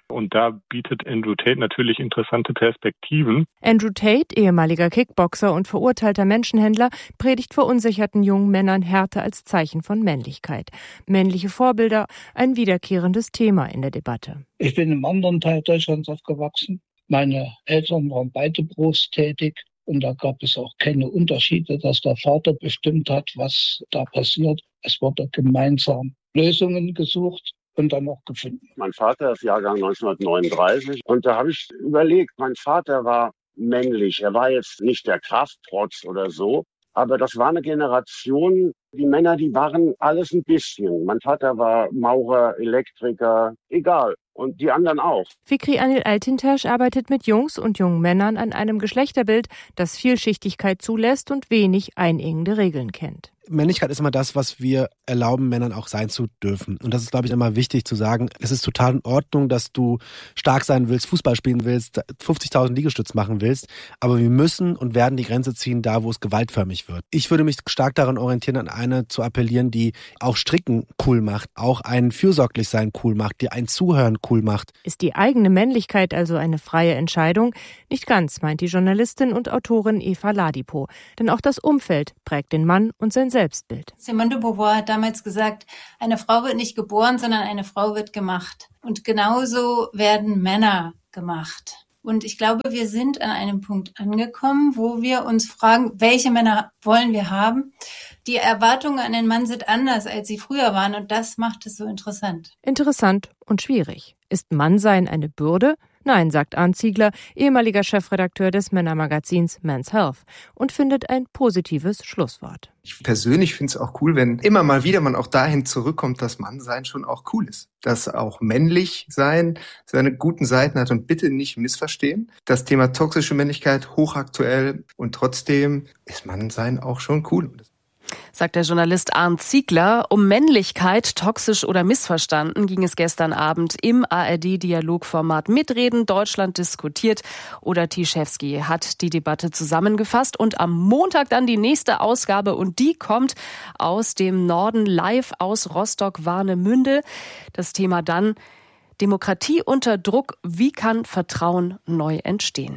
Und da bietet Andrew Tate natürlich interessante Perspektiven. Andrew Tate, ehemaliger Kickboxer und verurteilter Menschenhändler, predigt verunsicherten jungen Männern Härte als Zeichen von Männlichkeit. Männliche Vorbilder, ein wiederkehrendes Thema in der Debatte. Ich bin im anderen Teil Deutschlands aufgewachsen. Meine Eltern waren beide berufstätig. Und da gab es auch keine Unterschiede, dass der Vater bestimmt hat, was da passiert. Es wurde gemeinsam Lösungen gesucht und dann auch gefunden. Mein Vater ist Jahrgang neunzehnhundertneununddreißig und da habe ich überlegt, mein Vater war männlich. Er war jetzt nicht der Krafttrotz oder so, aber das war eine Generation, die Männer, die waren alles ein bisschen. Mein Vater war Maurer, Elektriker, egal. Und die anderen auch. Fikri Anil Altintasch arbeitet mit Jungs und jungen Männern an einem Geschlechterbild, das Vielschichtigkeit zulässt und wenig einengende Regeln kennt. Männlichkeit ist immer das, was wir erlauben, Männern auch sein zu dürfen. Und das ist, glaube ich, immer wichtig zu sagen. Es ist total in Ordnung, dass du stark sein willst, Fußball spielen willst, fünfzigtausend Liegestütz machen willst. Aber wir müssen und werden die Grenze ziehen, da wo es gewaltförmig wird. Ich würde mich stark daran orientieren, an eine zu appellieren, die auch Stricken cool macht, auch ein Fürsorglichsein cool macht, die ein Zuhören cool macht. Ist die eigene Männlichkeit also eine freie Entscheidung? Nicht ganz, meint die Journalistin und Autorin Eva Ladipo. Denn auch das Umfeld prägt den Mann und sein Selbstbild. Simone de Beauvoir hat damals gesagt, eine Frau wird nicht geboren, sondern eine Frau wird gemacht. Und genauso werden Männer gemacht. Und ich glaube, wir sind an einem Punkt angekommen, wo wir uns fragen, welche Männer wollen wir haben? Die Erwartungen an den Mann sind anders, als sie früher waren. Und das macht es so interessant. Interessant und schwierig. Ist Mannsein eine Bürde? Nein, sagt Arndt Ziegler, ehemaliger Chefredakteur des Männermagazins Men's Health, und findet ein positives Schlusswort. Ich persönlich finde es auch cool, wenn immer mal wieder man auch dahin zurückkommt, dass Mannsein schon auch cool ist. Dass auch männlich sein seine guten Seiten hat und bitte nicht missverstehen. Das Thema toxische Männlichkeit hochaktuell und trotzdem ist Mannsein auch schon cool. Sagt der Journalist Arndt Ziegler. Um Männlichkeit, toxisch oder missverstanden, ging es gestern Abend im A R D-Dialogformat Mitreden Deutschland diskutiert. Oder Tischewski hat die Debatte zusammengefasst und am Montag dann die nächste Ausgabe und die kommt aus dem Norden live aus Rostock-Warnemünde. Das Thema dann Demokratie unter Druck. Wie kann Vertrauen neu entstehen?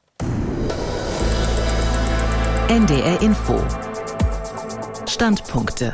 N D R Info. Standpunkte.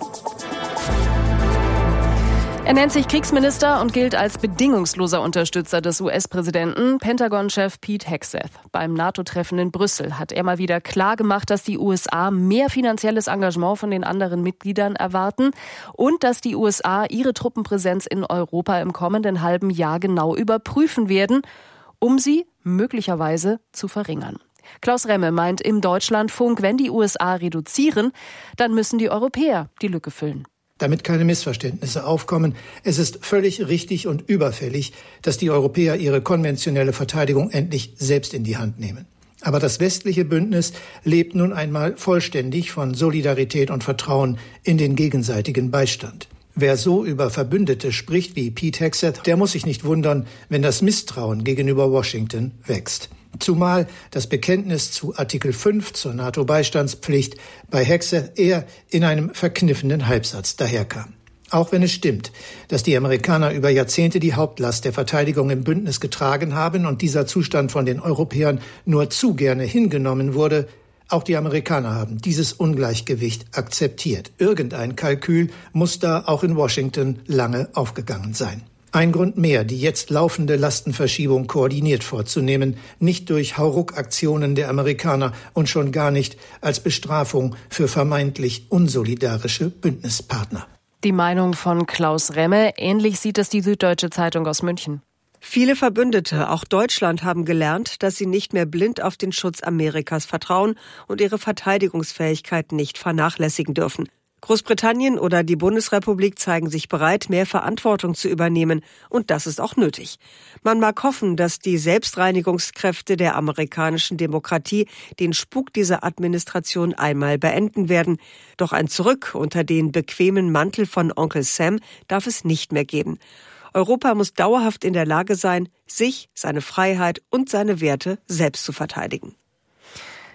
Er nennt sich Kriegsminister und gilt als bedingungsloser Unterstützer des U S-Präsidenten, Pentagon-Chef Pete Hegseth. Beim NATO-Treffen in Brüssel hat er mal wieder klar gemacht, dass die U S A mehr finanzielles Engagement von den anderen Mitgliedern erwarten und dass die U S A ihre Truppenpräsenz in Europa im kommenden halben Jahr genau überprüfen werden, um sie möglicherweise zu verringern. Klaus Remme meint im Deutschlandfunk, wenn die U S A reduzieren, dann müssen die Europäer die Lücke füllen. Damit keine Missverständnisse aufkommen, es ist völlig richtig und überfällig, dass die Europäer ihre konventionelle Verteidigung endlich selbst in die Hand nehmen. Aber das westliche Bündnis lebt nun einmal vollständig von Solidarität und Vertrauen in den gegenseitigen Beistand. Wer so über Verbündete spricht wie Pete Hegseth, der muss sich nicht wundern, wenn das Misstrauen gegenüber Washington wächst. Zumal das Bekenntnis zu Artikel fünf zur NATO-Beistandspflicht bei Hegseth eher in einem verkniffenen Halbsatz daherkam. Auch wenn es stimmt, dass die Amerikaner über Jahrzehnte die Hauptlast der Verteidigung im Bündnis getragen haben und dieser Zustand von den Europäern nur zu gerne hingenommen wurde, auch die Amerikaner haben dieses Ungleichgewicht akzeptiert. Irgendein Kalkül muss da auch in Washington lange aufgegangen sein. Ein Grund mehr, die jetzt laufende Lastenverschiebung koordiniert vorzunehmen, nicht durch Hauruck-Aktionen der Amerikaner und schon gar nicht als Bestrafung für vermeintlich unsolidarische Bündnispartner. Die Meinung von Klaus Remme, ähnlich sieht es die Süddeutsche Zeitung aus München. Viele Verbündete, auch Deutschland, haben gelernt, dass sie nicht mehr blind auf den Schutz Amerikas vertrauen und ihre Verteidigungsfähigkeit nicht vernachlässigen dürfen. Großbritannien oder die Bundesrepublik zeigen sich bereit, mehr Verantwortung zu übernehmen. Und das ist auch nötig. Man mag hoffen, dass die Selbstreinigungskräfte der amerikanischen Demokratie den Spuk dieser Administration einmal beenden werden. Doch ein Zurück unter den bequemen Mantel von Onkel Sam darf es nicht mehr geben. Europa muss dauerhaft in der Lage sein, sich, seine Freiheit und seine Werte selbst zu verteidigen.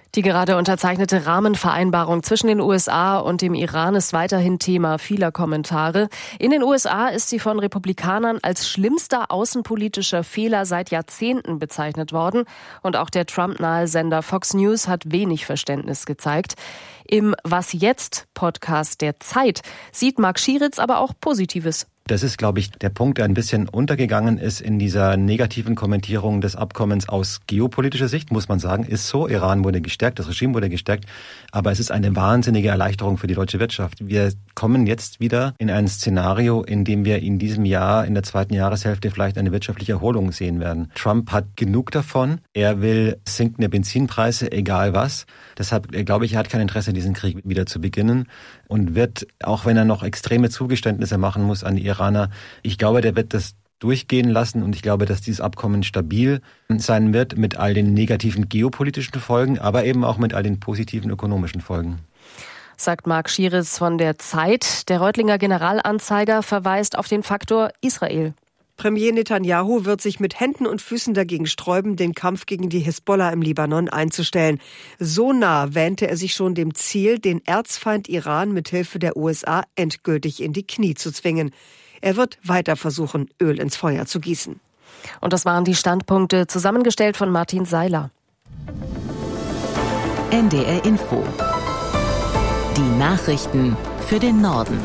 Die gerade unterzeichnete Rahmenvereinbarung zwischen den U S A und dem Iran ist weiterhin Thema vieler Kommentare. In den U S A ist sie von Republikanern als schlimmster außenpolitischer Fehler seit Jahrzehnten bezeichnet worden. Und auch der Trump-nahe Sender Fox News hat wenig Verständnis gezeigt. Im Was jetzt Podcast der Zeit sieht Marc Schieritz aber auch Positives. Das ist, glaube ich, der Punkt, der ein bisschen untergegangen ist in dieser negativen Kommentierung des Abkommens aus geopolitischer Sicht, muss man sagen, ist so. Iran wurde gestärkt, das Regime wurde gestärkt, aber es ist eine wahnsinnige Erleichterung für die deutsche Wirtschaft. Wir kommen jetzt wieder in ein Szenario, in dem wir in diesem Jahr, in der zweiten Jahreshälfte vielleicht eine wirtschaftliche Erholung sehen werden. Trump hat genug davon. Er will sinkende Benzinpreise, egal was. Deshalb glaube ich, er hat kein Interesse, diesen Krieg wieder zu beginnen und wird, auch wenn er noch extreme Zugeständnisse machen muss an die Iraner, ich glaube, der wird das durchgehen lassen und ich glaube, dass dieses Abkommen stabil sein wird mit all den negativen geopolitischen Folgen, aber eben auch mit all den positiven ökonomischen Folgen. Sagt Marc Schieritz von der Zeit. Der Reutlinger Generalanzeiger verweist auf den Faktor Israel. Premier Netanyahu wird sich mit Händen und Füßen dagegen sträuben, den Kampf gegen die Hisbollah im Libanon einzustellen. So nah wähnte er sich schon dem Ziel, den Erzfeind Iran mit Hilfe der U S A endgültig in die Knie zu zwingen. Er wird weiter versuchen, Öl ins Feuer zu gießen. Und das waren die Standpunkte, zusammengestellt von Martin Seiler. N D R Info. Die Nachrichten für den Norden.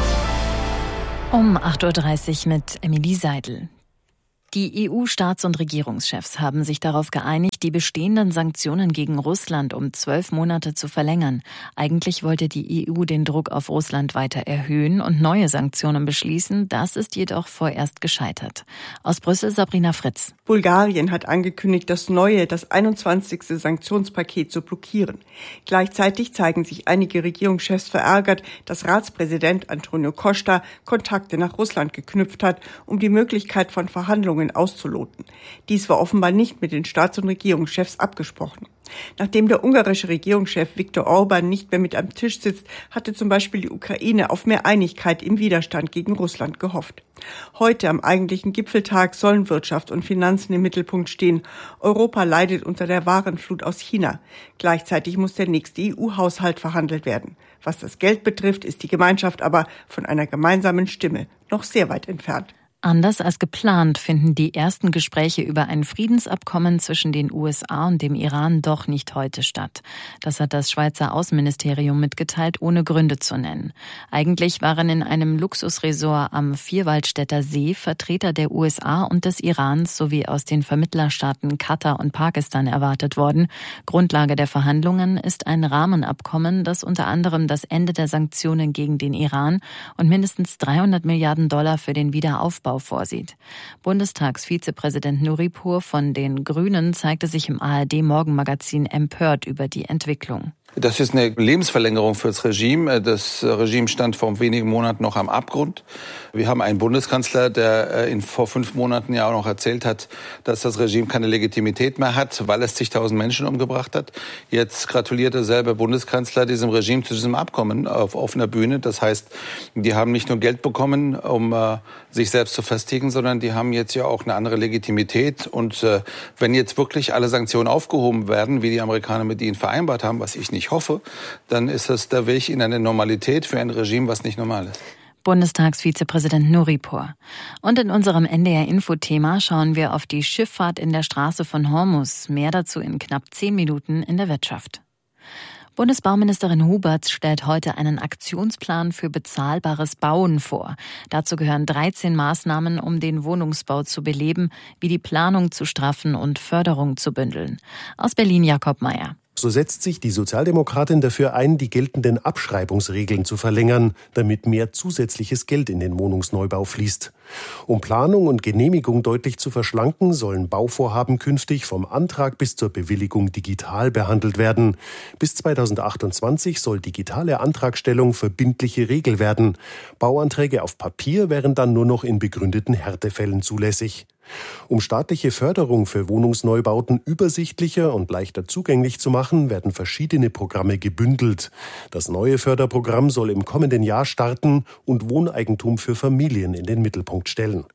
Um acht Uhr dreißig mit Emilie Seidel. Die E U-Staats- und Regierungschefs haben sich darauf geeinigt, die bestehenden Sanktionen gegen Russland um zwölf Monate zu verlängern. Eigentlich wollte die E U den Druck auf Russland weiter erhöhen und neue Sanktionen beschließen. Das ist jedoch vorerst gescheitert. Aus Brüssel Sabrina Fritz. Bulgarien hat angekündigt, das neue, das einundzwanzigste Sanktionspaket zu blockieren. Gleichzeitig zeigen sich einige Regierungschefs verärgert, dass Ratspräsident Antonio Costa Kontakte nach Russland geknüpft hat, um die Möglichkeit von Verhandlungen auszuloten. Dies war offenbar nicht mit den Staats- und Regierungschefs abgesprochen. Nachdem der ungarische Regierungschef Viktor Orban nicht mehr mit am Tisch sitzt, hatte zum Beispiel die Ukraine auf mehr Einigkeit im Widerstand gegen Russland gehofft. Heute am eigentlichen Gipfeltag sollen Wirtschaft und Finanzen im Mittelpunkt stehen. Europa leidet unter der Warenflut aus China. Gleichzeitig muss der nächste E U-Haushalt verhandelt werden. Was das Geld betrifft, ist die Gemeinschaft aber von einer gemeinsamen Stimme noch sehr weit entfernt. Anders als geplant finden die ersten Gespräche über ein Friedensabkommen zwischen den U S A und dem Iran doch nicht heute statt. Das hat das Schweizer Außenministerium mitgeteilt, ohne Gründe zu nennen. Eigentlich waren in einem Luxusresort am Vierwaldstätter See Vertreter der U S A und des Irans sowie aus den Vermittlerstaaten Katar und Pakistan erwartet worden. Grundlage der Verhandlungen ist ein Rahmenabkommen, das unter anderem das Ende der Sanktionen gegen den Iran und mindestens dreihundert Milliarden Dollar für den Wiederaufbau vorsieht. Bundestagsvizepräsident Nuripur von den Grünen zeigte sich im A R D-Morgenmagazin empört über die Entwicklung. Das ist eine Lebensverlängerung für das Regime. Das Regime stand vor wenigen Monaten noch am Abgrund. Wir haben einen Bundeskanzler, der in, vor fünf Monaten ja auch noch erzählt hat, dass das Regime keine Legitimität mehr hat, weil es zigtausend Menschen umgebracht hat. Jetzt gratuliert der selbe Bundeskanzler diesem Regime zu diesem Abkommen auf offener Bühne. Das heißt, die haben nicht nur Geld bekommen, um äh, sich selbst zu festigen, sondern die haben jetzt ja auch eine andere Legitimität. Und äh, wenn jetzt wirklich alle Sanktionen aufgehoben werden, wie die Amerikaner mit ihnen vereinbart haben, was ich nicht Ich hoffe, dann ist das der Weg in eine Normalität für ein Regime, was nicht normal ist. Bundestagsvizepräsident Nuripur. Und in unserem N D R-Info-Thema schauen wir auf die Schifffahrt in der Straße von Hormuz. Mehr dazu in knapp zehn Minuten in der Wirtschaft. Bundesbauministerin Huberts stellt heute einen Aktionsplan für bezahlbares Bauen vor. Dazu gehören dreizehn Maßnahmen, um den Wohnungsbau zu beleben, wie die Planung zu straffen und Förderung zu bündeln. Aus Berlin Jakob Mayer. So setzt sich die Sozialdemokratin dafür ein, die geltenden Abschreibungsregeln zu verlängern, damit mehr zusätzliches Geld in den Wohnungsneubau fließt. Um Planung und Genehmigung deutlich zu verschlanken, sollen Bauvorhaben künftig vom Antrag bis zur Bewilligung digital behandelt werden. Bis zweitausendachtundzwanzig soll digitale Antragstellung verbindliche Regel werden. Bauanträge auf Papier wären dann nur noch in begründeten Härtefällen zulässig. Um staatliche Förderung für Wohnungsneubauten übersichtlicher und leichter zugänglich zu machen, werden verschiedene Programme gebündelt. Das neue Förderprogramm soll im kommenden Jahr starten und Wohneigentum für Familien in den Mittelpunkt stellen.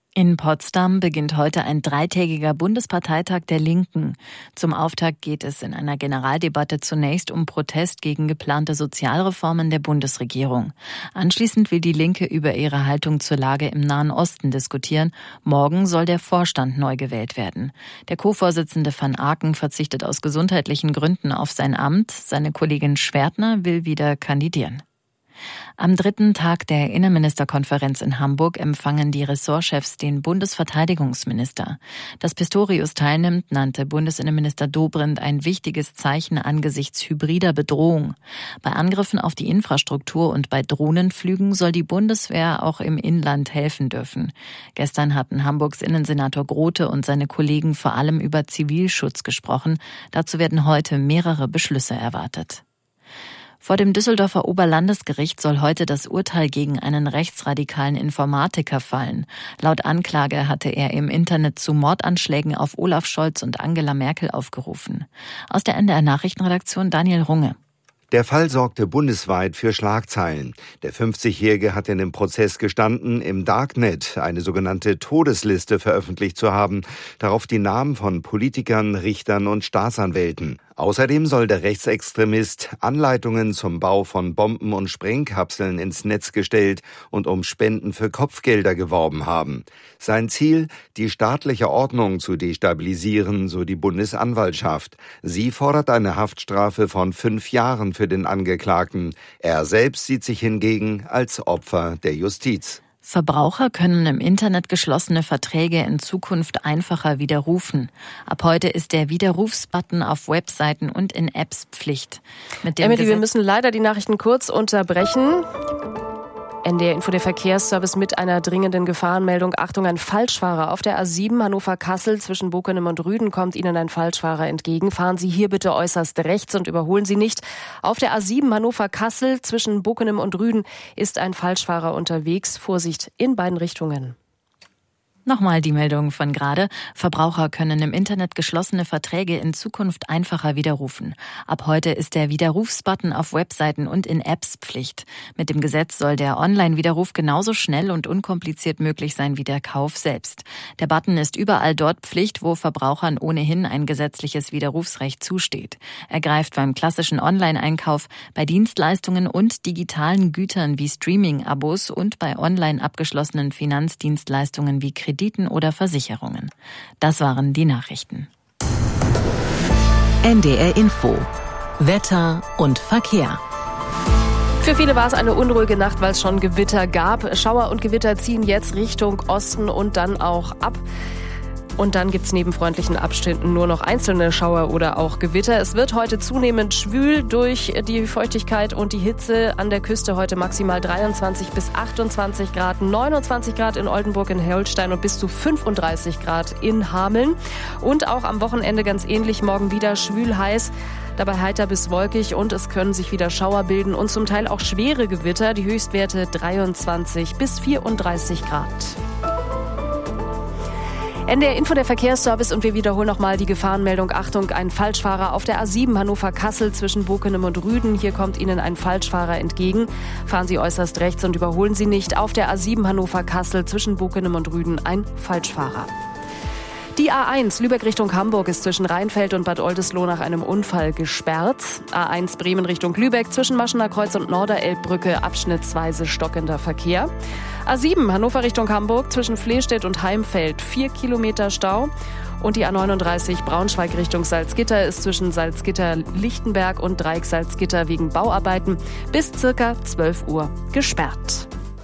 In Potsdam beginnt heute ein dreitägiger Bundesparteitag der Linken. Zum Auftakt geht es in einer Generaldebatte zunächst um Protest gegen geplante Sozialreformen der Bundesregierung. Anschließend will die Linke über ihre Haltung zur Lage im Nahen Osten diskutieren. Morgen soll der Vorstand neu gewählt werden. Der Co-Vorsitzende van Aken verzichtet aus gesundheitlichen Gründen auf sein Amt. Seine Kollegin Schwertner will wieder kandidieren. Am dritten Tag der Innenministerkonferenz in Hamburg empfangen die Ressortchefs den Bundesverteidigungsminister. Dass Pistorius teilnimmt, nannte Bundesinnenminister Dobrindt ein wichtiges Zeichen angesichts hybrider Bedrohung. Bei Angriffen auf die Infrastruktur und bei Drohnenflügen soll die Bundeswehr auch im Inland helfen dürfen. Gestern hatten Hamburgs Innensenator Grote und seine Kollegen vor allem über Zivilschutz gesprochen. Dazu werden heute mehrere Beschlüsse erwartet. Vor dem Düsseldorfer Oberlandesgericht soll heute das Urteil gegen einen rechtsradikalen Informatiker fallen. Laut Anklage hatte er im Internet zu Mordanschlägen auf Olaf Scholz und Angela Merkel aufgerufen. Aus der N D R-Nachrichtenredaktion Daniel Runge. Der Fall sorgte bundesweit für Schlagzeilen. Der fünfzigjährige hat in dem Prozess gestanden, im Darknet eine sogenannte Todesliste veröffentlicht zu haben, darauf die Namen von Politikern, Richtern und Staatsanwälten. Außerdem soll der Rechtsextremist Anleitungen zum Bau von Bomben und Sprengkapseln ins Netz gestellt und um Spenden für Kopfgelder geworben haben. Sein Ziel, die staatliche Ordnung zu destabilisieren, so die Bundesanwaltschaft. Sie fordert eine Haftstrafe von fünf Jahren für den Angeklagten. Er selbst sieht sich hingegen als Opfer der Justiz. Verbraucher können im Internet geschlossene Verträge in Zukunft einfacher widerrufen. Ab heute ist der Widerrufsbutton auf Webseiten und in Apps Pflicht. Mit dem Emily, Gesetz- wir müssen leider die Nachrichten kurz unterbrechen. N D R-Info, der Verkehrsservice mit einer dringenden Gefahrenmeldung. Achtung, ein Falschfahrer auf der A sieben Hannover-Kassel zwischen Bockenem und Rüden kommt Ihnen ein Falschfahrer entgegen. Fahren Sie hier bitte äußerst rechts und überholen Sie nicht. Auf der A sieben Hannover-Kassel zwischen Bockenem und Rüden ist ein Falschfahrer unterwegs. Vorsicht in beiden Richtungen. Nochmal die Meldung von gerade. Verbraucher können im Internet geschlossene Verträge in Zukunft einfacher widerrufen. Ab heute ist der Widerrufsbutton auf Webseiten und in Apps Pflicht. Mit dem Gesetz soll der Online-Widerruf genauso schnell und unkompliziert möglich sein wie der Kauf selbst. Der Button ist überall dort Pflicht, wo Verbrauchern ohnehin ein gesetzliches Widerrufsrecht zusteht. Er greift beim klassischen Online-Einkauf, bei Dienstleistungen und digitalen Gütern wie Streaming-Abos und bei online abgeschlossenen Finanzdienstleistungen wie Kredit oder Versicherungen. Das waren die Nachrichten. N D R Info. Wetter und Verkehr. Für viele war es eine unruhige Nacht, weil es schon Gewitter gab. Schauer und Gewitter ziehen jetzt Richtung Osten und dann auch ab. Und dann gibt es neben freundlichen Abständen nur noch einzelne Schauer oder auch Gewitter. Es wird heute zunehmend schwül durch die Feuchtigkeit und die Hitze. An der Küste heute maximal dreiundzwanzig bis achtundzwanzig Grad, neunundzwanzig Grad in Oldenburg in Holstein und bis zu fünfunddreißig Grad in Hameln. Und auch am Wochenende ganz ähnlich, morgen wieder schwül heiß. Dabei heiter bis wolkig und es können sich wieder Schauer bilden und zum Teil auch schwere Gewitter. Die Höchstwerte dreiundzwanzig bis vierunddreißig Grad. N D R-Info, der Verkehrsservice, und wir wiederholen nochmal die Gefahrenmeldung. Achtung, ein Falschfahrer auf der A sieben Hannover-Kassel zwischen Bockenem und Rüden. Hier kommt Ihnen ein Falschfahrer entgegen. Fahren Sie äußerst rechts und überholen Sie nicht. Auf der A sieben Hannover-Kassel zwischen Bockenem und Rüden ein Falschfahrer. Die A eins Lübeck Richtung Hamburg ist zwischen Rheinfeld und Bad Oldesloe nach einem Unfall gesperrt. A eins Bremen Richtung Lübeck zwischen Maschener Kreuz und Norderelbbrücke abschnittsweise stockender Verkehr. A sieben Hannover Richtung Hamburg zwischen Flehstedt und Heimfeld vier Kilometer Stau. Und die A neununddreißig Braunschweig Richtung Salzgitter ist zwischen Salzgitter-Lichtenberg und Dreieck Salzgitter wegen Bauarbeiten bis circa zwölf Uhr gesperrt.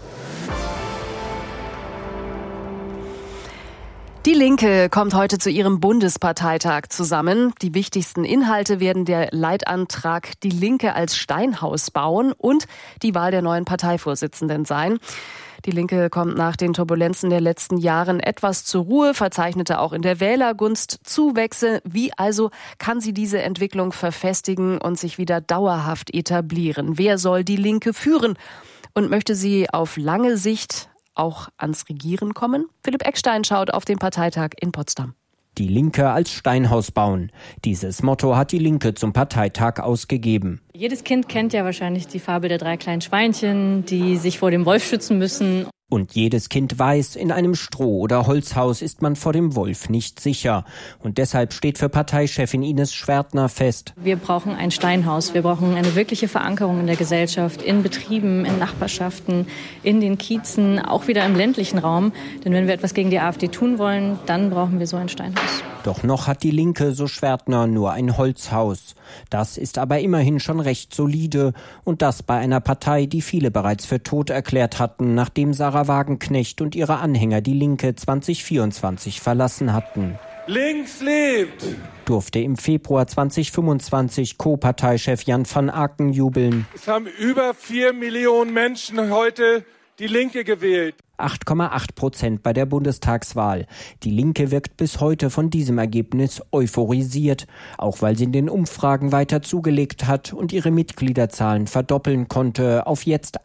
Die Linke kommt heute zu ihrem Bundesparteitag zusammen. Die wichtigsten Inhalte werden der Leitantrag Die Linke als Steinhaus bauen und die Wahl der neuen Parteivorsitzenden sein. Die Linke kommt nach den Turbulenzen der letzten Jahren etwas zur Ruhe, verzeichnete auch in der Wählergunst Zuwächse. Wie also kann sie diese Entwicklung verfestigen und sich wieder dauerhaft etablieren? Wer soll die Linke führen? Und möchte sie auf lange Sicht auch ans Regieren kommen? Philipp Eckstein schaut auf den Parteitag in Potsdam. Die Linke als Steinhaus bauen. Dieses Motto hat die Linke zum Parteitag ausgegeben. Jedes Kind kennt ja wahrscheinlich die Fabel der drei kleinen Schweinchen, die sich vor dem Wolf schützen müssen. Und jedes Kind weiß, in einem Stroh- oder Holzhaus ist man vor dem Wolf nicht sicher. Und deshalb steht für Parteichefin Ines Schwertner fest: Wir brauchen ein Steinhaus. Wir brauchen eine wirkliche Verankerung in der Gesellschaft, in Betrieben, in Nachbarschaften, in den Kiezen, auch wieder im ländlichen Raum. Denn wenn wir etwas gegen die AfD tun wollen, dann brauchen wir so ein Steinhaus. Doch noch hat die Linke, so Schwertner, nur ein Holzhaus. Das ist aber immerhin schon recht solide. Und das bei einer Partei, die viele bereits für tot erklärt hatten, nachdem Sarah Wagenknecht und ihre Anhänger die Linke zwanzig vierundzwanzig verlassen hatten. Links lebt! Durfte im Februar zwanzig fünfundzwanzig Co-Parteichef Jan van Aken jubeln. Es haben über vier Millionen Menschen heute die Linke gewählt. acht Komma acht Prozent bei der Bundestagswahl. Die Linke wirkt bis heute von diesem Ergebnis euphorisiert, auch weil sie in den Umfragen weiter zugelegt hat und ihre Mitgliederzahlen verdoppeln konnte auf jetzt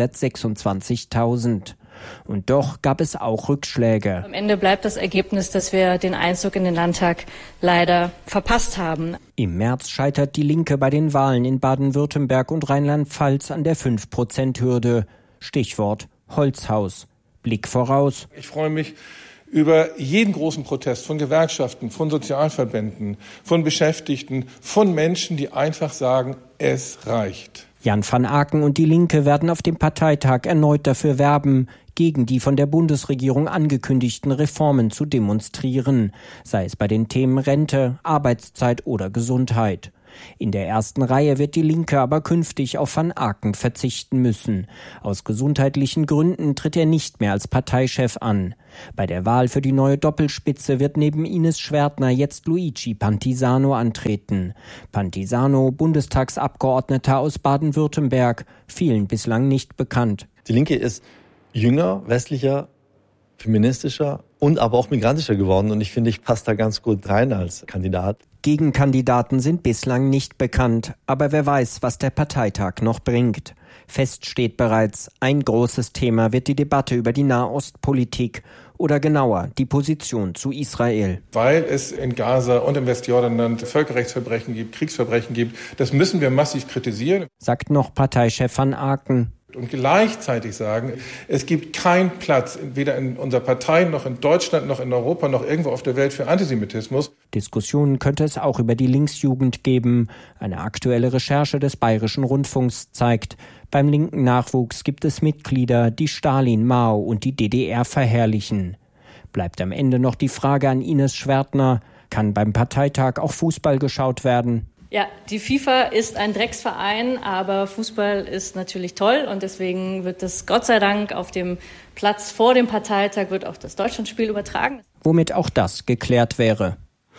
hundertsechsundzwanzigtausend. Und doch gab es auch Rückschläge. Am Ende bleibt das Ergebnis, dass wir den Einzug in den Landtag leider verpasst haben. Im März scheitert die Linke bei den Wahlen in Baden-Württemberg und Rheinland-Pfalz an der fünf Prozent Hürde. Stichwort Holzhaus. Blick voraus. Ich freue mich über jeden großen Protest von Gewerkschaften, von Sozialverbänden, von Beschäftigten, von Menschen, die einfach sagen, es reicht. Jan van Aken und die Linke werden auf dem Parteitag erneut dafür werben, gegen die von der Bundesregierung angekündigten Reformen zu demonstrieren, sei es bei den Themen Rente, Arbeitszeit oder Gesundheit. In der ersten Reihe wird die Linke aber künftig auf Van Aken verzichten müssen. Aus gesundheitlichen Gründen tritt er nicht mehr als Parteichef an. Bei der Wahl für die neue Doppelspitze wird neben Ines Schwertner jetzt Luigi Pantisano antreten. Pantisano, Bundestagsabgeordneter aus Baden-Württemberg, vielen bislang nicht bekannt. Die Linke ist jünger, westlicher, feministischer und aber auch migrantischer geworden. Und ich finde, ich passe da ganz gut rein als Kandidat. Gegenkandidaten sind bislang nicht bekannt, aber wer weiß, was der Parteitag noch bringt. Fest steht bereits, ein großes Thema wird die Debatte über die Nahostpolitik oder genauer die Position zu Israel. Weil es in Gaza und im Westjordanland Völkerrechtsverbrechen gibt, Kriegsverbrechen gibt, das müssen wir massiv kritisieren, sagt noch Parteichef Van Aken. Und gleichzeitig sagen, es gibt keinen Platz, weder in unserer Partei noch in Deutschland noch in Europa noch irgendwo auf der Welt für Antisemitismus. Diskussionen könnte es auch über die Linksjugend geben. Eine aktuelle Recherche des Bayerischen Rundfunks zeigt, beim linken Nachwuchs gibt es Mitglieder, die Stalin, Mao und die D D R verherrlichen. Bleibt am Ende noch die Frage an Ines Schwertner, kann beim Parteitag auch Fußball geschaut werden? Ja, die FIFA ist ein Drecksverein, aber Fußball ist natürlich toll und deswegen wird das Gott sei Dank auf dem Platz vor dem Parteitag wird auch das Deutschlandspiel übertragen. Womit auch das geklärt wäre.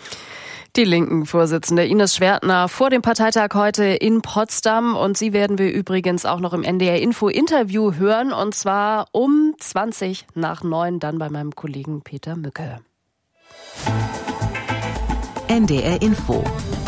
Die Linken-Vorsitzende Ines Schwertner vor dem Parteitag heute in Potsdam. Und sie werden wir übrigens auch noch im N D R-Info-Interview hören. Und zwar um zwanzig nach neun, dann bei meinem Kollegen Peter Mücke. N D R-Info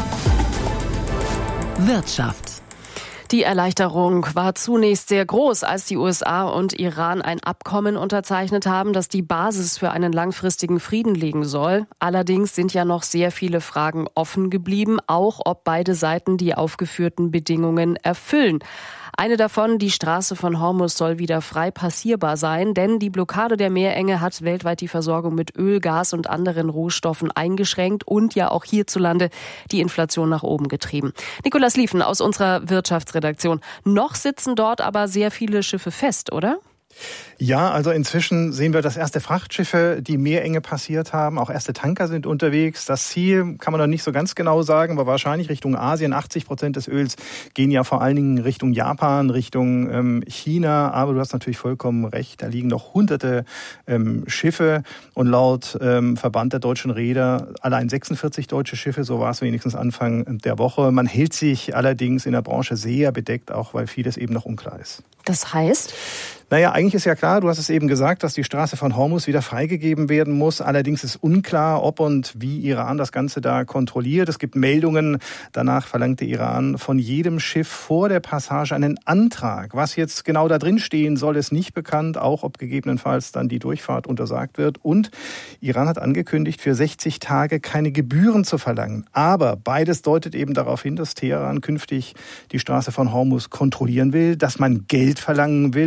Wirtschaft. Die Erleichterung war zunächst sehr groß, als die U S A und Iran ein Abkommen unterzeichnet haben, das die Basis für einen langfristigen Frieden legen soll. Allerdings sind ja noch sehr viele Fragen offen geblieben, auch ob beide Seiten die aufgeführten Bedingungen erfüllen. Eine davon, die Straße von Hormuz, soll wieder frei passierbar sein, denn die Blockade der Meerenge hat weltweit die Versorgung mit Öl, Gas und anderen Rohstoffen eingeschränkt und ja auch hierzulande die Inflation nach oben getrieben. Nikolaus Liefen aus unserer Wirtschaftsredaktion. Noch sitzen dort aber sehr viele Schiffe fest, oder? Ja, also inzwischen sehen wir, dass erste Frachtschiffe die Meerenge passiert haben. Auch erste Tanker sind unterwegs. Das Ziel kann man noch nicht so ganz genau sagen, aber wahrscheinlich Richtung Asien. achtzig Prozent des Öls gehen ja vor allen Dingen Richtung Japan, Richtung ähm, China. Aber du hast natürlich vollkommen recht, da liegen noch hunderte ähm, Schiffe. Und laut ähm, Verband der deutschen Reeder allein sechsundvierzig deutsche Schiffe. So war es wenigstens Anfang der Woche. Man hält sich allerdings in der Branche sehr bedeckt, auch weil vieles eben noch unklar ist. Das heißt? Naja, eigentlich ist ja klar, du hast es eben gesagt, dass die Straße von Hormuz wieder freigegeben werden muss. Allerdings ist unklar, ob und wie Iran das Ganze da kontrolliert. Es gibt Meldungen, danach verlangt der Iran von jedem Schiff vor der Passage einen Antrag. Was jetzt genau da drin stehen soll, ist nicht bekannt, auch ob gegebenenfalls dann die Durchfahrt untersagt wird. Und Iran hat angekündigt, für sechzig Tage keine Gebühren zu verlangen. Aber beides deutet eben darauf hin, dass Teheran künftig die Straße von Hormuz kontrollieren will, dass man Geld verlangen will und ob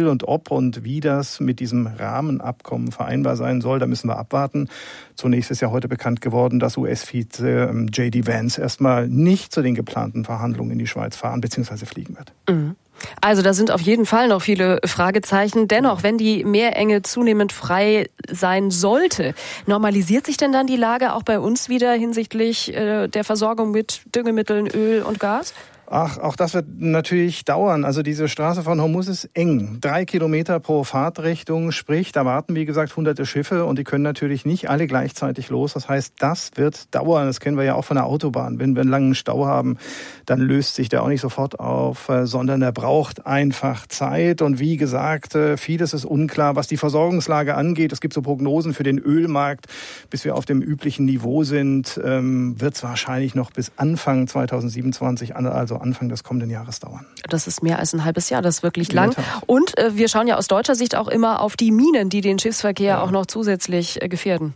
Und wie das mit diesem Rahmenabkommen vereinbar sein soll, da müssen wir abwarten. Zunächst ist ja heute bekannt geworden, dass U S-Vize J D Vance erstmal nicht zu den geplanten Verhandlungen in die Schweiz fahren bzw. fliegen wird. Mhm. Also da sind auf jeden Fall noch viele Fragezeichen. Dennoch, wenn die Meerenge zunehmend frei sein sollte, normalisiert sich denn dann die Lage auch bei uns wieder hinsichtlich äh, der Versorgung mit Düngemitteln, Öl und Gas? Ach, auch das wird natürlich dauern. Also diese Straße von Hormuz ist eng. Drei Kilometer pro Fahrtrichtung, sprich, da warten, wie gesagt, hunderte Schiffe und die können natürlich nicht alle gleichzeitig los. Das heißt, das wird dauern. Das kennen wir ja auch von der Autobahn. Wenn wir einen langen Stau haben, dann löst sich der auch nicht sofort auf, sondern er braucht einfach Zeit. Und wie gesagt, vieles ist unklar, was die Versorgungslage angeht. Es gibt so Prognosen für den Ölmarkt. Bis wir auf dem üblichen Niveau sind, wird es wahrscheinlich noch bis Anfang zweitausendsiebenundzwanzig, also Anfang des kommenden Jahres dauern. Das ist mehr als ein halbes Jahr, das ist wirklich lang. Und äh, wir schauen ja aus deutscher Sicht auch immer auf die Minen, die den Schiffsverkehr ja. auch noch zusätzlich äh, gefährden.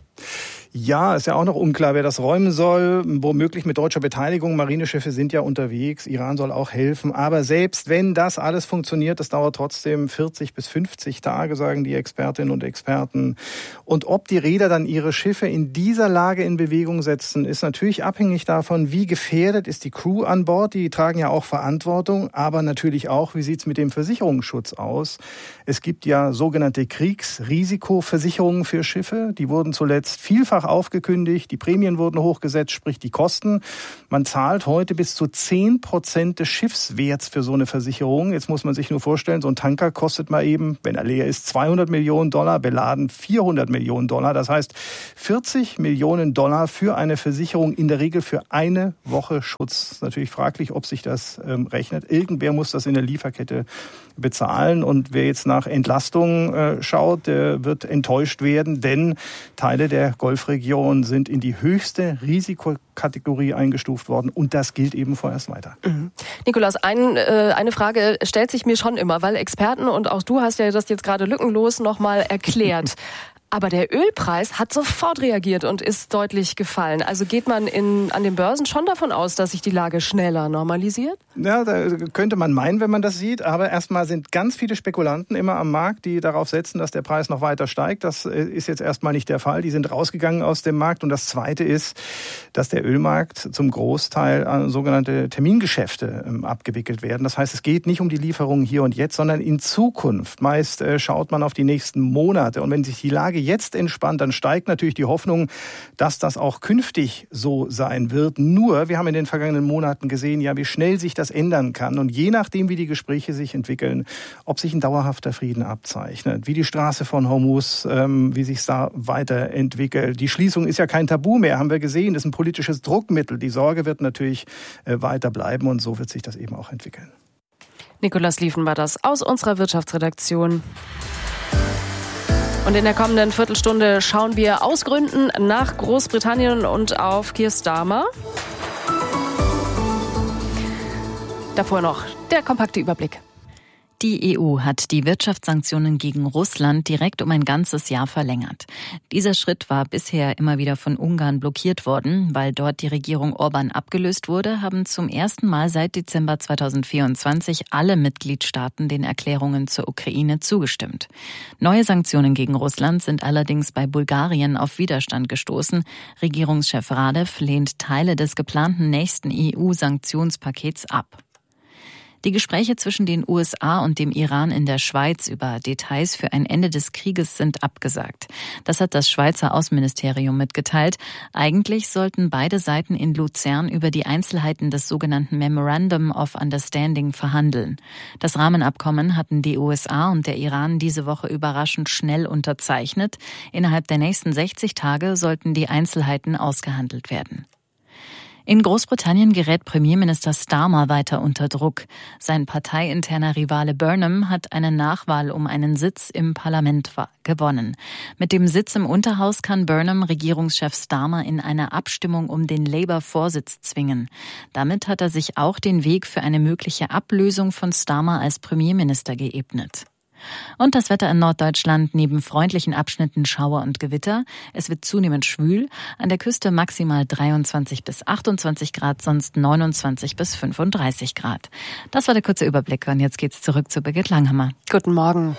Ja, ist ja auch noch unklar, wer das räumen soll. Womöglich mit deutscher Beteiligung. Marineschiffe sind ja unterwegs. Iran soll auch helfen. Aber selbst wenn das alles funktioniert, das dauert trotzdem vierzig bis fünfzig Tage, sagen die Expertinnen und Experten. Und ob die Reeder dann ihre Schiffe in dieser Lage in Bewegung setzen, ist natürlich abhängig davon, wie gefährdet ist die Crew an Bord. Die tragen ja auch Verantwortung. Aber natürlich auch, wie sieht's mit dem Versicherungsschutz aus? Es gibt ja sogenannte Kriegsrisikoversicherungen für Schiffe. Die wurden zuletzt vielfach aufgekündigt, die Prämien wurden hochgesetzt, sprich die Kosten. Man zahlt heute bis zu zehn Prozent des Schiffswerts für so eine Versicherung. Jetzt muss man sich nur vorstellen, so ein Tanker kostet mal eben, wenn er leer ist, zweihundert Millionen Dollar, beladen vierhundert Millionen Dollar. Das heißt vierzig Millionen Dollar für eine Versicherung, in der Regel für eine Woche Schutz. Ist natürlich fraglich, ob sich das ähm, rechnet. Irgendwer muss das in der Lieferkette bezahlen. Und wer jetzt nach Entlastung äh, schaut, der wird enttäuscht werden, denn Teile der Golfregion sind in die höchste Risikokategorie eingestuft worden und das gilt eben vorerst weiter. Mhm. Nikolaus, ein, äh, eine Frage stellt sich mir schon immer, weil Experten und auch du hast ja das jetzt gerade lückenlos nochmal erklärt. Aber der Ölpreis hat sofort reagiert und ist deutlich gefallen. Also geht man in, an den Börsen schon davon aus, dass sich die Lage schneller normalisiert? Ja, da könnte man meinen, wenn man das sieht. Aber erstmal sind ganz viele Spekulanten immer am Markt, die darauf setzen, dass der Preis noch weiter steigt. Das ist jetzt erstmal nicht der Fall. Die sind rausgegangen aus dem Markt. Und das Zweite ist, dass der Ölmarkt zum Großteil an sogenannte Termingeschäfte abgewickelt werden. Das heißt, es geht nicht um die Lieferungen hier und jetzt, sondern in Zukunft. Meist schaut man auf die nächsten Monate. Und wenn sich die Lage jetzt entspannt, dann steigt natürlich die Hoffnung, dass das auch künftig so sein wird. Nur, wir haben in den vergangenen Monaten gesehen, ja, wie schnell sich das ändern kann. Und je nachdem, wie die Gespräche sich entwickeln, ob sich ein dauerhafter Frieden abzeichnet, wie die Straße von Hormuz, ähm, wie sich es da weiterentwickelt. Die Schließung ist ja kein Tabu mehr, haben wir gesehen. Das ist ein politisches Druckmittel. Die Sorge wird natürlich äh, weiter bleiben und so wird sich das eben auch entwickeln. Nikolaus Lieven war das aus unserer Wirtschaftsredaktion. Und in der kommenden Viertelstunde schauen wir aus Gründen nach Großbritannien und auf Keir Starmer. Davor noch der kompakte Überblick. Die E U hat die Wirtschaftssanktionen gegen Russland direkt um ein ganzes Jahr verlängert. Dieser Schritt war bisher immer wieder von Ungarn blockiert worden. Weil dort die Regierung Orban abgelöst wurde, haben zum ersten Mal seit Dezember zweitausendvierundzwanzig alle Mitgliedstaaten den Erklärungen zur Ukraine zugestimmt. Neue Sanktionen gegen Russland sind allerdings bei Bulgarien auf Widerstand gestoßen. Regierungschef Radev lehnt Teile des geplanten nächsten E U-Sanktionspakets ab. Die Gespräche zwischen den U S A und dem Iran in der Schweiz über Details für ein Ende des Krieges sind abgesagt. Das hat das Schweizer Außenministerium mitgeteilt. Eigentlich sollten beide Seiten in Luzern über die Einzelheiten des sogenannten Memorandum of Understanding verhandeln. Das Rahmenabkommen hatten die U S A und der Iran diese Woche überraschend schnell unterzeichnet. Innerhalb der nächsten sechzig Tage sollten die Einzelheiten ausgehandelt werden. In Großbritannien gerät Premierminister Starmer weiter unter Druck. Sein parteiinterner Rivale Burnham hat eine Nachwahl um einen Sitz im Parlament gewonnen. Mit dem Sitz im Unterhaus kann Burnham Regierungschef Starmer in eine Abstimmung um den Labour-Vorsitz zwingen. Damit hat er sich auch den Weg für eine mögliche Ablösung von Starmer als Premierminister geebnet. Und das Wetter in Norddeutschland: neben freundlichen Abschnitten Schauer und Gewitter. Es wird zunehmend schwül. An der Küste maximal dreiundzwanzig bis achtundzwanzig Grad, sonst neunundzwanzig bis fünfunddreißig Grad. Das war der kurze Überblick und jetzt geht's zurück zu Birgit Langhammer. Guten Morgen.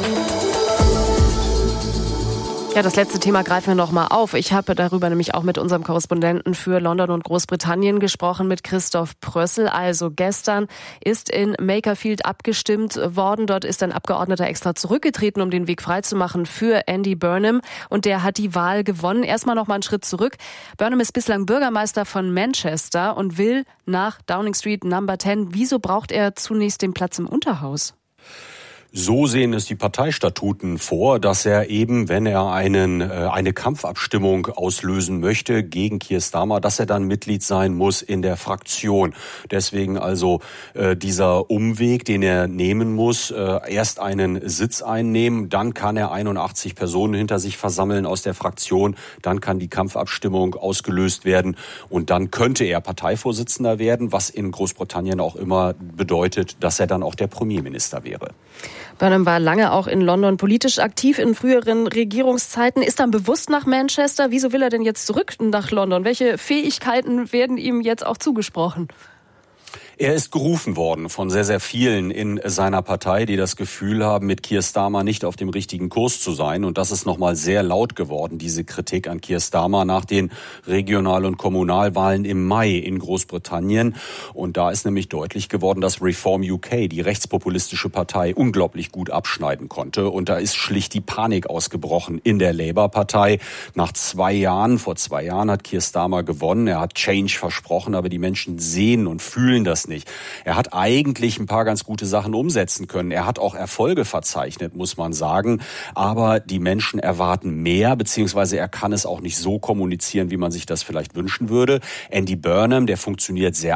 Ja, das letzte Thema greifen wir noch mal auf. Ich habe darüber nämlich auch mit unserem Korrespondenten für London und Großbritannien gesprochen, mit Christoph Prössel. Also gestern ist in Makerfield abgestimmt worden. Dort ist ein Abgeordneter extra zurückgetreten, um den Weg freizumachen für Andy Burnham. Und der hat die Wahl gewonnen. Erstmal noch mal einen Schritt zurück. Burnham ist bislang Bürgermeister von Manchester und will nach Downing Street Number zehn. Wieso braucht er zunächst den Platz im Unterhaus? So sehen es die Parteistatuten vor, dass er eben, wenn er einen, äh, eine Kampfabstimmung auslösen möchte gegen Keir Starmer, dass er dann Mitglied sein muss in der Fraktion. Deswegen also äh, dieser Umweg, den er nehmen muss, äh, erst einen Sitz einnehmen, dann kann er einundachtzig Personen hinter sich versammeln aus der Fraktion, dann kann die Kampfabstimmung ausgelöst werden und dann könnte er Parteivorsitzender werden, was in Großbritannien auch immer bedeutet, dass er dann auch der Premierminister wäre. Burnham war lange auch in London politisch aktiv in früheren Regierungszeiten, ist dann bewusst nach Manchester. Wieso will er denn jetzt zurück nach London? Welche Fähigkeiten werden ihm jetzt auch zugesprochen? Er ist gerufen worden von sehr, sehr vielen in seiner Partei, die das Gefühl haben, mit Keir Starmer nicht auf dem richtigen Kurs zu sein. Und das ist nochmal sehr laut geworden, diese Kritik an Keir Starmer nach den Regional- und Kommunalwahlen im Mai in Großbritannien. Und da ist nämlich deutlich geworden, dass Reform U K, die rechtspopulistische Partei, unglaublich gut abschneiden konnte. Und da ist schlicht die Panik ausgebrochen in der Labour-Partei. Nach zwei Jahren, vor zwei Jahren hat Keir Starmer gewonnen. Er hat Change versprochen, aber die Menschen sehen und fühlen das nicht. Er hat eigentlich ein paar ganz gute Sachen umsetzen können. Er hat auch Erfolge verzeichnet, muss man sagen. Aber die Menschen erwarten mehr, beziehungsweise er kann es auch nicht so kommunizieren, wie man sich das vielleicht wünschen würde. Andy Burnham, der funktioniert sehr